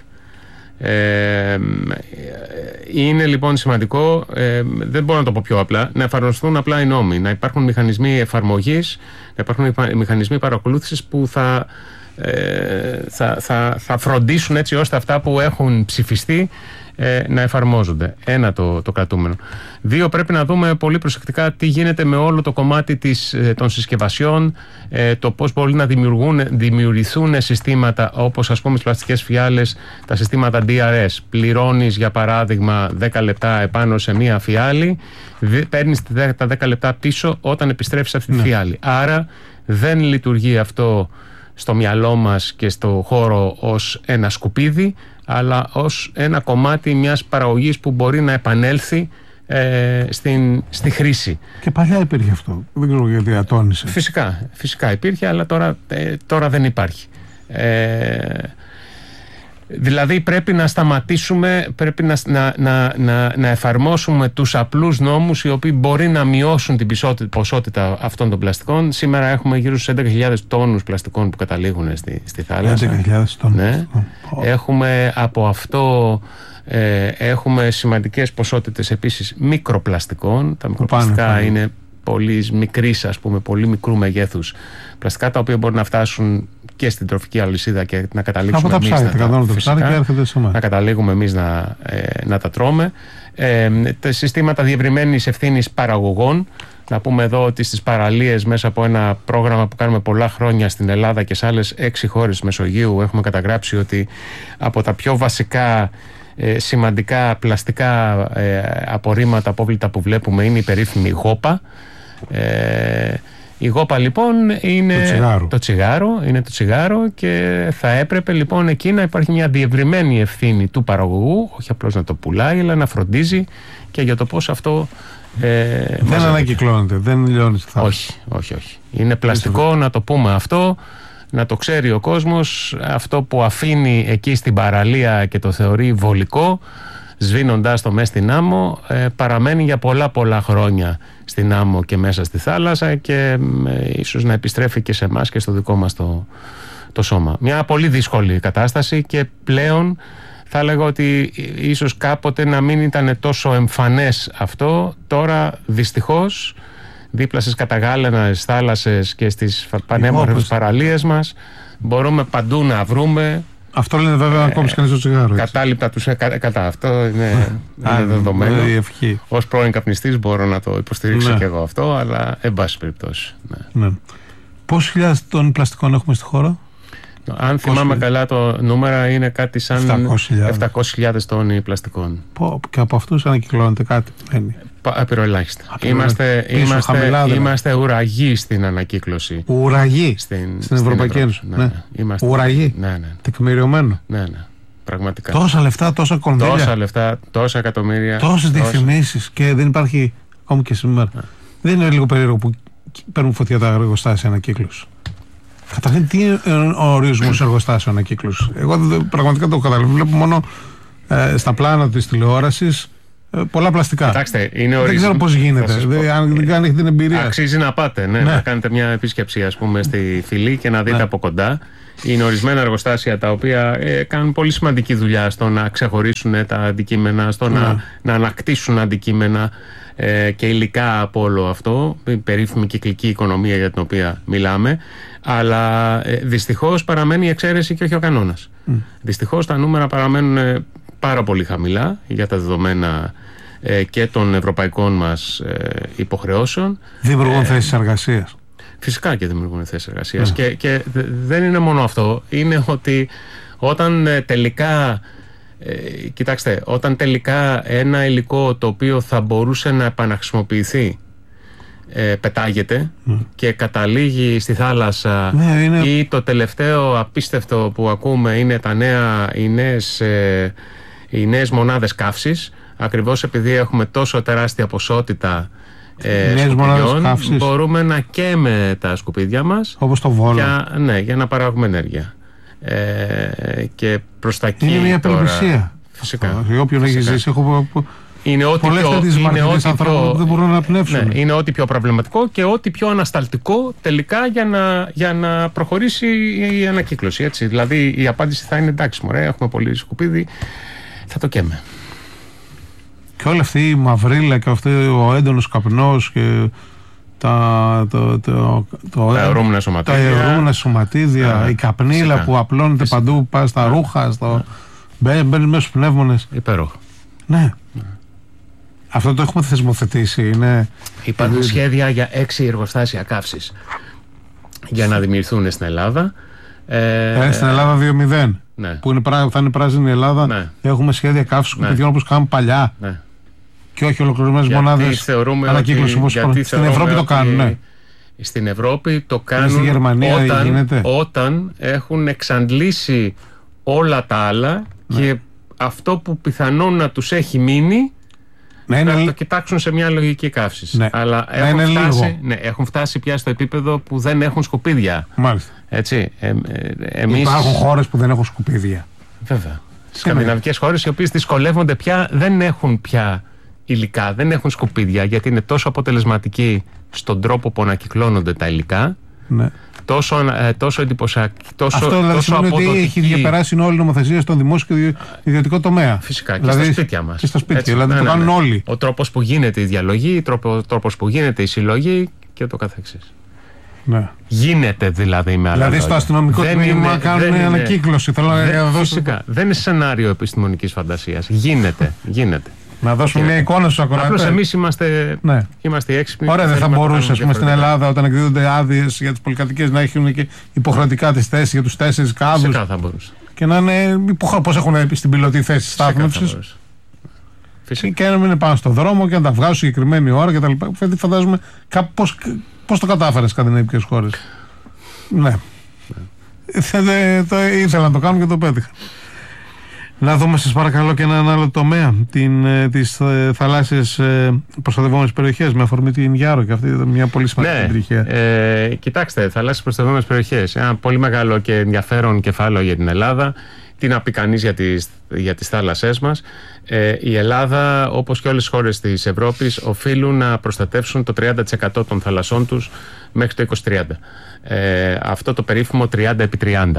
Είναι λοιπόν σημαντικό, δεν μπορώ να το πω πιο απλά, να εφαρμοστούν απλά οι νόμοι, να υπάρχουν μηχανισμοί εφαρμογής, να υπάρχουν μηχανισμοί παρακολούθησης που θα φροντίσουν έτσι ώστε αυτά που έχουν ψηφιστεί να εφαρμόζονται. Ένα το κρατούμενο. 2, πρέπει να δούμε πολύ προσεκτικά τι γίνεται με όλο το κομμάτι των συσκευασιών, το πώς μπορεί να δημιουργηθούν συστήματα όπως ας πούμε τις πλαστικές φιάλες, τα συστήματα DRS. Πληρώνεις για παράδειγμα 10 λεπτά επάνω σε μία φιάλη, παίρνεις τα 10 λεπτά πίσω όταν επιστρέφεις αυτή τη φιάλη. Άρα δεν λειτουργεί αυτό στο μυαλό μας και στο χώρο ως ένα σκουπίδι, αλλά ως ένα κομμάτι μιας παραγωγής που μπορεί να επανέλθει στη χρήση. Και παλιά υπήρχε αυτό. Δεν ξέρω γιατί ατώνησε. Φυσικά υπήρχε, αλλά τώρα δεν υπάρχει. Δηλαδή πρέπει να σταματήσουμε, πρέπει να εφαρμόσουμε τους απλούς νόμους οι οποίοι μπορεί να μειώσουν την ποσότητα αυτών των πλαστικών. Σήμερα έχουμε γύρω στους 11.000 τόνους πλαστικών που καταλήγουν στη θάλασσα. 11.000 τόνους. Ναι. Έχουμε από αυτό έχουμε σημαντικές ποσότητες επίσης μικροπλαστικών. Τα μικροπλαστικά είναι πολύ μικρής, ας πούμε, πολύ μικρού μεγέθους πλαστικά, τα οποία μπορούν να φτάσουν και στην τροφική αλυσίδα και να καταλήξουμε να καταλήγουμε εμείς να τα τρώμε. Τα συστήματα διευρυμένης ευθύνης παραγωγών. Να πούμε εδώ ότι στις παραλίες, μέσα από ένα πρόγραμμα που κάνουμε πολλά χρόνια στην Ελλάδα και σε άλλες 6 χώρες της Μεσογείου, έχουμε καταγράψει ότι από τα πιο βασικά σημαντικά πλαστικά απορρίμματα, απόβλητα που βλέπουμε είναι η περίφημη γόπα. Η γόπα λοιπόν είναι το τσιγάρο και θα έπρεπε λοιπόν εκεί να υπάρχει μια διευρυμένη ευθύνη του παραγωγού, όχι απλώς να το πουλάει, αλλά να φροντίζει και για το πώς αυτό δεν ανακυκλώνεται, δεν λιώνει στη θάλασσα. Όχι. Είναι πλαστικό, να το πούμε αυτό, να το ξέρει ο κόσμος. Αυτό που αφήνει εκεί στην παραλία και το θεωρεί βολικό, σβήνοντας το μέσα στην άμμο, παραμένει για πολλά χρόνια στην άμμο και μέσα στη θάλασσα και ίσως να επιστρέφει και σε εμάς και στο δικό μας το σώμα. Μια πολύ δύσκολη κατάσταση και πλέον θα έλεγα ότι ίσως κάποτε να μην ήταν τόσο εμφανές αυτό. Τώρα δυστυχώς δίπλα στις καταγάλαινες θάλασσες και στις πανέμορφες παραλίες μας μπορούμε παντού να βρούμε. Αυτό λένε βέβαια να κόψει κανείς το τσιγάρο. Κατάληπτα τους κατά. Αυτό είναι δεδομένο. Ως πρώην καπνιστής μπορώ να το υποστηρίξω και εγώ αυτό, αλλά εν πάση περιπτώσει. Πόσες χιλιάδες τόνοι πλαστικών έχουμε στη χώρα? Αν θυμάμαι καλά, το νούμερα είναι κάτι σαν 700.000 τόνοι πλαστικών. Και από αυτούς ανακυκλώνεται κάτι. Απειροελάχιστα. Είμαστε ουραγοί στην ανακύκλωση. Ουραγοί στην Ευρωπαϊκή Ένωση. Ουραγοί. Τεκμηριωμένο. Ναι. Πραγματικά. Τόσα λεφτά, τόσα κονδύλια. Τόσα λεφτά, τόσα εκατομμύρια. Τόσες διαφημίσεις και δεν υπάρχει ακόμη και σήμερα. Δεν είναι λίγο περίεργο που παίρνουν φωτιά τα εργοστάσια ανακύκλωση? Καταρχήν, τι είναι ο ορισμός εργοστάσιο ανακύκλωση? Εγώ πραγματικά το καταλαβαίνω. Βλέπω μόνο στα πλάνα της τηλεόρασης πολλά πλαστικά. Κοιτάξτε, δεν ξέρω πώς γίνεται. Αν δεν έχετε την εμπειρία. Αξίζει να πάτε, να κάνετε μια επίσκεψη, ας πούμε, στη Φυλή και να δείτε από κοντά. Είναι ορισμένα εργοστάσια τα οποία κάνουν πολύ σημαντική δουλειά στο να ξεχωρίσουν τα αντικείμενα, στο να ανακτήσουν αντικείμενα και υλικά από όλο αυτό, η περίφημη κυκλική οικονομία για την οποία μιλάμε. Αλλά δυστυχώς παραμένει η εξαίρεση και όχι ο κανόνας. Δυστυχώς τα νούμερα παραμένουν πάρα πολύ χαμηλά για τα δεδομένα και των ευρωπαϊκών μας υποχρεώσεων. Δημιουργούν θέσεις εργασίας. Φυσικά και δημιουργούν θέσεις εργασίας. Και δεν είναι μόνο αυτό. Είναι ότι όταν τελικά κοιτάξτε, όταν τελικά ένα υλικό το οποίο θα μπορούσε να επαναχρησιμοποιηθεί πετάγεται και καταλήγει στη θάλασσα, ή το τελευταίο απίστευτο που ακούμε είναι οι νέες μονάδες καύσης, ακριβώς επειδή έχουμε τόσο τεράστια ποσότητα σκουπιδιών, μπορούμε να καίμε τα σκουπίδια μας, όπως το Βόλο, για να παράγουμε ενέργεια. Και προς τα εκεί είναι μια απελπισία. Φυσικά. Όποιον έχει ζήσει, είναι ό,τι πιο προβληματικό και ό,τι πιο ανασταλτικό τελικά για να προχωρήσει η ανακύκλωση. Έτσι. Δηλαδή η απάντηση θα είναι εντάξει, μωρέ, έχουμε πολύ σκουπίδι, θα το καίμε. Και όλη αυτή η μαυρίλα και αυτό ο έντονος καπνός και τα αιωρούμενα σωματίδια, η καπνίλα που απλώνεται παντού, πάει στα ρούχα, μπαίνει μέσα στους πνεύμονες. Υπέροχο. Ναι. Αυτό το έχουμε θεσμοθετήσει. Υπάρχουν σχέδια για 6 εργοστάσια καύσης για να δημιουργηθούν στην Ελλάδα. Στην Ελλάδα 2.0, που θα είναι πράσινη η Ελλάδα. Έχουμε σχέδια καύσης σκουπιδιών όπως κάνουμε παλιά. Και όχι ολοκληρωμένες μονάδες ανακύκλωση. Στην Ευρώπη το κάνουν. Στην Ευρώπη το κάνουν στη Γερμανία όταν έχουν εξαντλήσει όλα τα άλλα και αυτό που πιθανόν να τους έχει μείνει να το κοιτάξουν σε μια λογική καύσης. Αλλά έχουν φτάσει πια στο επίπεδο που δεν έχουν σκουπίδια. Μάλιστα. Έτσι, υπάρχουν χώρες που δεν έχουν σκουπίδια. Βέβαια. Σκανδιναβικές χώρες οι οποίες δυσκολεύονται πια, δεν έχουν πια υλικά, δεν έχουν σκουπίδια, γιατί είναι τόσο αποτελεσματικοί στον τρόπο που ανακυκλώνονται τα υλικά. Ναι. Τόσο εντυπωσιακή. Αυτό δηλαδή σημαίνει ότι έχει διαπεράσει όλη η νομοθεσία στον δημόσιο και ιδιωτικό τομέα. Φυσικά, και στα σπίτια μας. Και στα σπίτια, δηλαδή το κάνουν όλοι. Ο τρόπος που γίνεται η διαλογή, ο τρόπος που γίνεται η συλλογή και το καθεξής. Ναι. Γίνεται δηλαδή με άλλα λόγια. Δηλαδή στο αστυνομικό τμήμα κάνουν ανακύκλωση. Φυσικά. Δεν είναι σενάριο επιστημονικής φαντασίας. Γίνεται. Να δώσουμε μια εικόνα στους ακροατές. Απλώς εμείς είμαστε έξυπνοι. Ωραία, δεν θα μπορούσε στην Ελλάδα όταν εκδίδονται άδειες για τις πολυκατοικίες να έχουν και υποχρεωτικά τις θέσεις για τους 4 κάδους. Φυσικά θα μπορούσε. Και να είναι πώς έχουν στην πιλωτή θέση στάθμευσης. Και να μην είναι πάνω στο δρόμο και να τα βγάζουν συγκεκριμένη ώρα κτλ. Φαντάζομαι πώς το κατάφερε στις σκανδιναβικές χώρες. Ναι. Ήθελα να το κάνουν και το πέτυχα. Να δούμε σας παρακαλώ και έναν άλλο τομέα, τις θαλάσσιες προστατευόμενες περιοχές, με αφορμή την Γιάρο, και αυτή ήταν μια πολύ σημαντική επιτυχία. Κοιτάξτε, θαλάσσιες προστατευόμενες περιοχές, ένα πολύ μεγάλο και ενδιαφέρον κεφάλαιο για την Ελλάδα. Τι να πει κανείς για τις θάλασσές μας. Η Ελλάδα, όπως και όλες οι χώρες της Ευρώπης, οφείλουν να προστατεύσουν το 30% των θαλασσών τους μέχρι το 2030. Αυτό το περίφημο 30x30.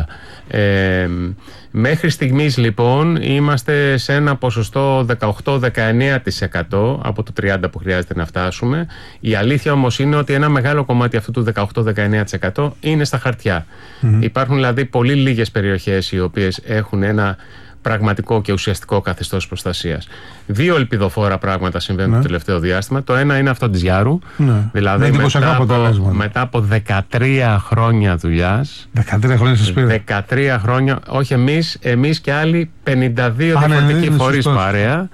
Μέχρι στιγμής λοιπόν είμαστε σε ένα ποσοστό 18-19% από το 30% που χρειάζεται να φτάσουμε. Η αλήθεια όμως είναι ότι ένα μεγάλο κομμάτι αυτού του 18-19% είναι στα χαρτιά. Υπάρχουν δηλαδή πολύ λίγες περιοχές οι οποίες έχουν ένα πραγματικό και ουσιαστικό καθεστώς προστασίας. 2 ελπιδοφόρα πράγματα συμβαίνουν το τελευταίο διάστημα. Το ένα είναι αυτό της Γιάρου. Δηλαδή μετά από 13 χρόνια δουλειάς. 13 χρόνια σας πήρε. 13 χρόνια, όχι εμείς και άλλοι 52 διαφορετικοί φορείς παρέα.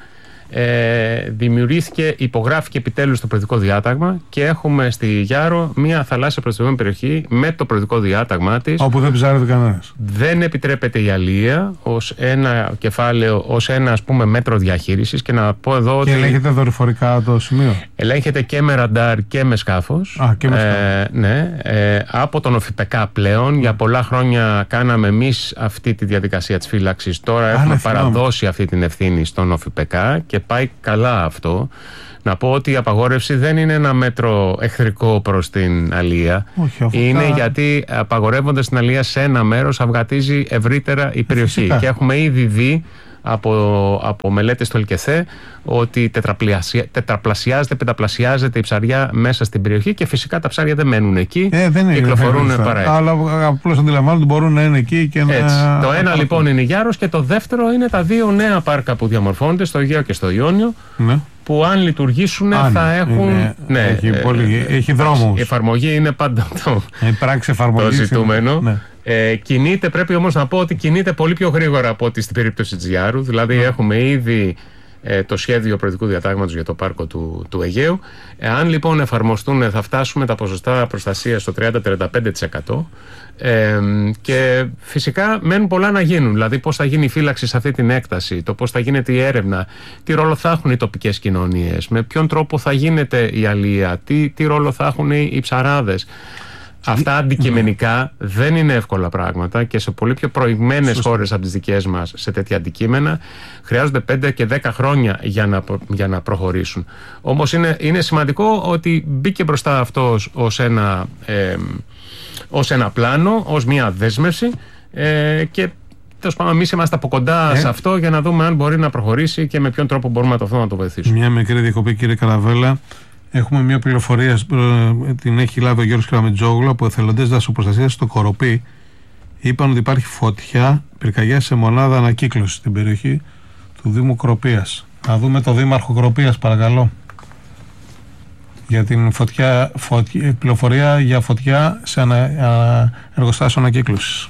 Υπογράφηκε επιτέλους το προεδρικό διάταγμα και έχουμε στη Γιάρο μια θαλάσσια προστατευμένη περιοχή με το προεδρικό διάταγμά της, όπου δεν ψάρεται κανένας. Δεν επιτρέπεται η αλεία ως ένα κεφάλαιο, ως ένα ας πούμε μέτρο διαχείρισης. Και να πω εδώ ότι ελέγχεται δορυφορικά το σημείο. Ελέγχεται και με ραντάρ και με σκάφος. Ναι, από τον ΟΦΙΠΕΚΑ πλέον. Για πολλά χρόνια κάναμε εμείς αυτή τη διαδικασία της φύλαξης. Τώρα έχουμε παραδώσει αυτή την ευθύνη στον ΟΦΙΠΕΚΑ και πάει καλά αυτό. Να πω ότι η απαγόρευση δεν είναι ένα μέτρο εχθρικό προς την αλεία. Είναι γιατί απαγορεύοντας την αλεία σε ένα μέρος αυγατίζει ευρύτερα η περιοχή. Και έχουμε ήδη δει από μελέτες του ΕΛΚΕΘΕ ότι τετραπλασιάζεται, πενταπλασιάζεται η ψαριά μέσα στην περιοχή και φυσικά τα ψάρια δεν μένουν εκεί, κυκλοφορούν παρά. Αλλά απλώς αντιλαμβάνονται ότι μπορούν να είναι εκεί και να... Το ένα λοιπόν είναι η Γιάρος και το δεύτερο είναι τα 2 νέα πάρκα που διαμορφώνονται στο Αιγαίο και στο Ιόνιο, που αν λειτουργήσουν θα έχουν... Έχει δρόμους. Η εφαρμογή είναι πάντα το ζητούμενο. Κινείται, πρέπει όμως να πω ότι κινείται πολύ πιο γρήγορα από ό,τι στην περίπτωση της Γιάρου. Δηλαδή έχουμε ήδη το σχέδιο προεδρικού διατάγματος για το πάρκο του Αιγαίου. Αν λοιπόν εφαρμοστούν, θα φτάσουμε τα ποσοστά προστασίας στο 30-35%. Και φυσικά μένουν πολλά να γίνουν. Δηλαδή πώς θα γίνει η φύλαξη σε αυτή την έκταση, το πώς θα γίνεται η έρευνα, τι ρόλο θα έχουν οι τοπικές κοινωνίες, με ποιον τρόπο θα γίνεται η αλεία, τι ρόλο θα έχουν οι ψαράδες. Αυτά αντικειμενικά δεν είναι εύκολα πράγματα και σε πολύ πιο προηγμένες χώρες από τις δικές μας σε τέτοια αντικείμενα χρειάζονται 5 και 10 χρόνια για να προχωρήσουν. Όμως είναι σημαντικό ότι μπήκε μπροστά αυτός ως ένα πλάνο, ως μια δέσμευση και τέλος πάντων εμείς είμαστε από κοντά σε αυτό για να δούμε αν μπορεί να προχωρήσει και με ποιον τρόπο μπορούμε να το βοηθήσουμε. Μια μικρή διακοπή, κύριε Καραβέλα. Έχουμε μια πληροφορία, την έχει λάβει ο Γιώργος Καλαμιτζόγλου από εθελοντές δασοπροστασίας στο Κοροπή. Είπαν ότι υπάρχει φωτιά, πυρκαγιά σε μονάδα ανακύκλωσης στην περιοχή του Δήμου Κροπίας. Να δούμε το Δήμαρχο Κροπίας, παρακαλώ. Για την πληροφορία για φωτιά σε εργοστάσιο ανακύκλωσης.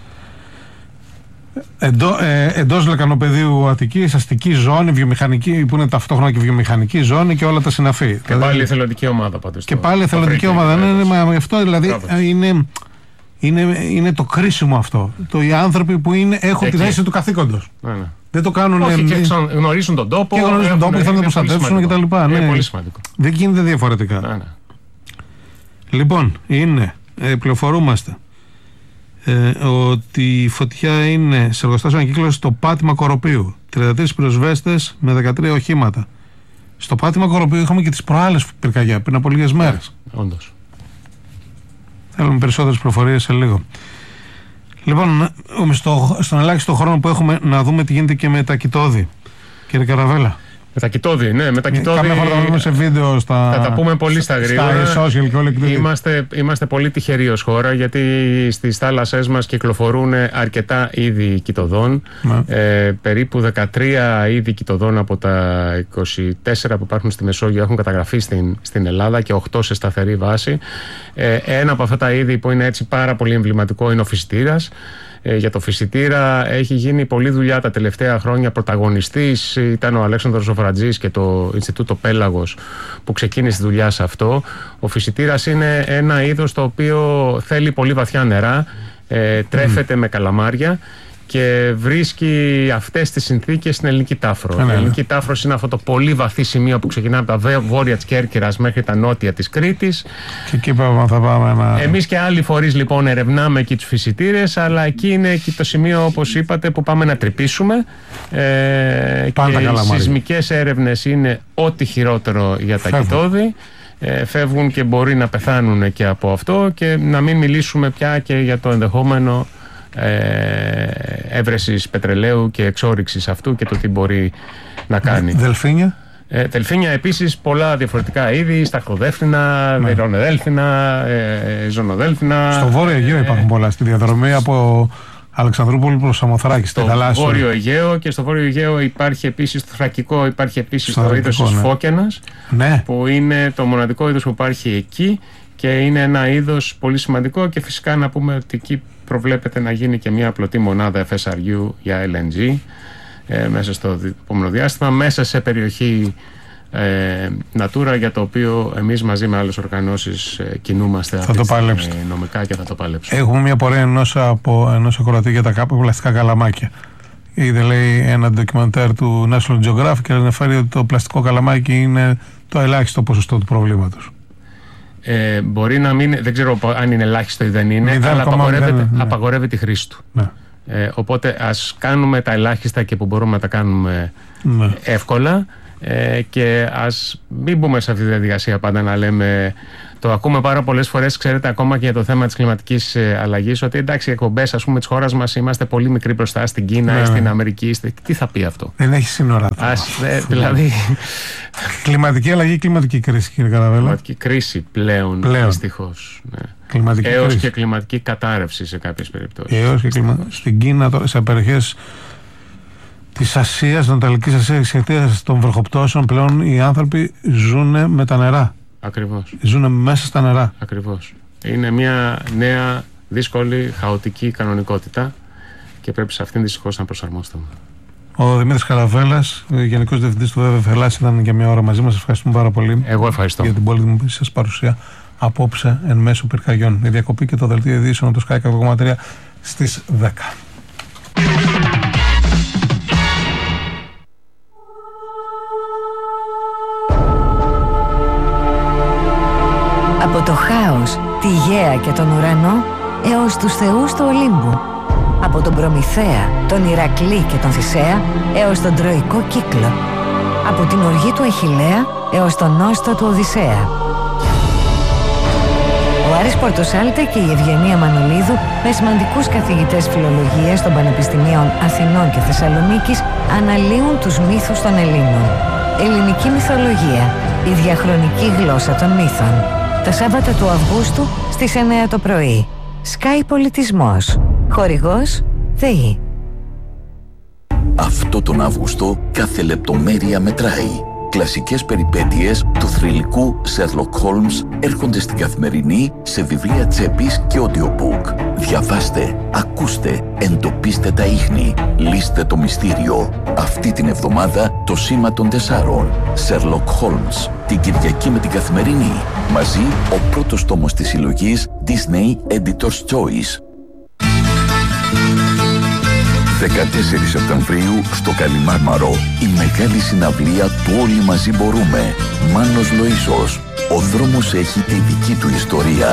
Εντός λεκανοπεδίου Αττικής, αστική ζώνη, βιομηχανική, που είναι ταυτόχρονα και βιομηχανική ζώνη και όλα τα συναφή. Και πάλι εθελοντική ομάδα πάντως. Και πάλι εθελοντική ομάδα. Ναι, αυτό δηλαδή είναι το κρίσιμο αυτό. Οι άνθρωποι που έχουν την αίσθηση του καθήκοντος. Δεν το κάνουν. Όχι, και γνωρίζουν τον τόπο. Και γνωρίζουν τον τόπο και θα τον προστατεύσουν κτλ. Είναι πολύ σημαντικό. Δεν γίνεται διαφορετικά. Λοιπόν, πληροφορούμαστε ότι η φωτιά είναι σε εργοστάσιο ανακύκλωσης στο πάτημα Κοροπίου. 33 πυροσβέστες με 13 οχήματα. Στο πάτημα Κοροπίου είχαμε και τις προάλλες πυρκαγιά πριν από λίγες μέρες. Όντως. Θέλουμε περισσότερες πληροφορίες σε λίγο. Λοιπόν, στον ελάχιστο χρόνο που έχουμε να δούμε τι γίνεται και με τα κοιτόδη. Κύριε Καραβέλα. Με τα κοιτόδη, ναι, με τα κοιτόδη. Κάμια φορά θα δούμε σε βίντεο θα τα πούμε πολύ στα γρήγορα. Στα social και όλοι. Είμαστε πολύ τυχεροί ως χώρα, γιατί στις θάλασσές μας κυκλοφορούν αρκετά είδη κοιτοδών. Περίπου 13 είδη κοιτοδών από τα 24 που υπάρχουν στη Μεσόγειο έχουν καταγραφεί στην Ελλάδα και 8 σε σταθερή βάση. Ένα από αυτά τα είδη που είναι έτσι πάρα πολύ εμβληματικό είναι ο φυσιτήρας. Για το φυσιτήρα έχει γίνει πολλή δουλειά τα τελευταία χρόνια. Πρωταγωνιστής ήταν ο Αλέξανδρος Ζωφρατζής και το Ινστιτούτο Πέλαγος που ξεκίνησε τη δουλειά σε αυτό. Ο φυσιτήρας είναι ένα είδος το οποίο θέλει πολύ βαθιά νερά, τρέφεται με καλαμάρια και βρίσκει αυτές τις συνθήκες στην ελληνική τάφρο. Η ελληνική τάφρος είναι αυτό το πολύ βαθύ σημείο που ξεκινά από τα βόρεια της Κέρκυρας μέχρι τα νότια της Κρήτης. Και εκεί θα πάμε Εμείς και άλλοι φορείς λοιπόν ερευνάμε εκεί τους φυσιτήρες, αλλά εκεί είναι και το σημείο, όπως είπατε, που πάμε να τρυπήσουμε. Και οι σεισμικές έρευνες είναι ό,τι χειρότερο για τα κοιτόδη. Φεύγουν και μπορεί να πεθάνουν και από αυτό, και να μην μιλήσουμε πια και για το ενδεχόμενο έβρεσης πετρελαίου και εξόρυξης αυτού και το τι μπορεί να κάνει. Δελφίνια. Δελφίνια επίσης πολλά διαφορετικά είδη, σταχτοδέλφινα, βερονεδέλφινα, ζωνοδέλφινα. Στο Βόρειο Αιγαίο υπάρχουν πολλά, στη διαδρομή από Αλεξανδρούπολη προς Σαμοθράκη, στη θαλάσσια. Στο Βόρειο Αιγαίο, και στο Βόρειο Αιγαίο υπάρχει επίσης το θρακικό, υπάρχει επίσης το είδος της φώκενας, που είναι το μοναδικό είδος που υπάρχει εκεί και είναι ένα είδος πολύ σημαντικό, και φυσικά να πούμε ότι εκεί προβλέπεται να γίνει και μια πλωτή μονάδα FSRU για LNG μέσα στο επόμενο διάστημα, μέσα σε περιοχή Natura, για το οποίο εμείς μαζί με άλλες οργανώσεις κινούμαστε νομικά και θα το παλέψουμε. Έχουμε μια πορεία ενός ακροατή για τα πλαστικά καλαμάκια. Είδε, λέει, ένα ντοκιμαντέρ του National Geographic και αναφέρει ότι το πλαστικό καλαμάκι είναι το ελάχιστο ποσοστό του προβλήματος. Μπορεί να μην, δεν ξέρω αν είναι ελάχιστο ή δεν είναι, αλλά απαγορεύεται η χρήση του. Ναι. Οπότε ας κάνουμε τα ελάχιστα και που μπορούμε να τα κάνουμε εύκολα, και ας μην μπούμε σε αυτή τη διαδικασία πάντα να λέμε, το ακούμε πάρα πολλές φορές, ξέρετε, ακόμα και για το θέμα της κλιματικής αλλαγής, ότι εντάξει, οι εκπομπές, ας πούμε, της χώρας μας είμαστε πολύ μικροί μπροστά στην Κίνα ή στην Αμερική. Τι θα πει αυτό? Δεν έχει σύνορα. Δηλαδή. Κλιματική αλλαγή, κλιματική κρίση, κύριε Καραβέλα. Κλιματική κρίση πλέον. Δυστυχώς. Ναι. Έως και κλιματική κατάρρευση σε κάποιες περιπτώσεις. Έως και στην Κίνα, σε περιοχές της Ασίας, Ανατολικής Ασίας, εξαιτίας των βροχοπτώσεων, πλέον οι άνθρωποι ζουν με τα νερά. Ακριβώς. Ζουν μέσα στα νερά. Ακριβώς. Είναι μια νέα, δύσκολη, χαοτική κανονικότητα και πρέπει σε αυτήν δυστυχώς να προσαρμοστούμε. Ο Δημήτρης Καραβέλας, Γενικός Διευθυντής του ΒΒΕ Ελλάς, ήταν για μια ώρα μαζί μας. Ευχαριστούμε πάρα πολύ. Εγώ ευχαριστώ για την πολύτιμη σας παρουσία απόψε εν μέσω πυρκαγιών. Η διακοπή και το δελτίο ειδήσεων του Sky 100,3 στις 10. Από το χάος, τη γαία και τον ουρανό έως τους θεούς του Ολύμπου. Από τον Προμηθέα, τον Ηρακλή και τον Θησέα έως τον Τροϊκό κύκλο. Από την οργή του Αχιλλέα έως τον νόστο του Οδυσσέα. Ο Άρης Πορτοσάλτε και η Ευγενία Μανολίδου, με σημαντικούς καθηγητές φιλολογίας των Πανεπιστημίων Αθηνών και Θεσσαλονίκης, αναλύουν τους μύθους των Ελλήνων. Ελληνική μυθολογία, η διαχρονική γλώσσα των μύθων. Τα Σάββατα του Αυγούστου στις 9 το πρωί. Sky Πολιτισμός. Χορηγός ΔΕΗ. Αυτό τον Αύγουστο κάθε λεπτομέρεια μετράει. Κλασικές περιπέτειες του θρυλικού Sherlock Holmes έρχονται στην Καθημερινή σε βιβλία τσέπης και audiobook. Διαβάστε, ακούστε, εντοπίστε τα ίχνη, λύστε το μυστήριο. Αυτή την εβδομάδα το Σήμα των 4. Sherlock Holmes. Την Κυριακή με την Καθημερινή. Μαζί ο πρώτος τόμος της συλλογής Disney Editor's Choice. 14 Σεπτεμβρίου στο Καλιμάρμαρο η μεγάλη συναυλία του Όλοι Μαζί Μπορούμε. Μάνος Λοΐσος. Ο δρόμος έχει τη δική του ιστορία.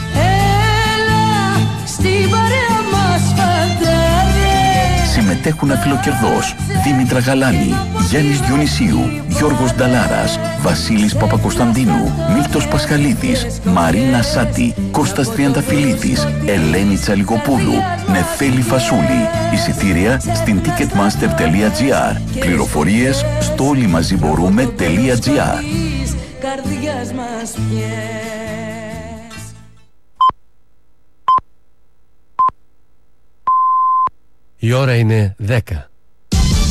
Έλα στην παρέα μας φαντάρε. Συμμετέχουν Αφιλοκερδός, Δήμητρα Γαλάνη, Γιάννης Διονυσίου, Γιώργος Νταλάρας, Βασίλης Παπακοσταντίνου, Μίλτος Πασχαλίδης, Μαρίνα Σάτη, Κώστας Τριανταφυλλίδης, Ελένη Τσαλιγοπούλου, Νεφέλη Φασούλη. Εισιτήρια στην ticketmaster.gr. Πληροφορίες στο όλοιμαζιμπορούμε.gr. Η ώρα είναι 10.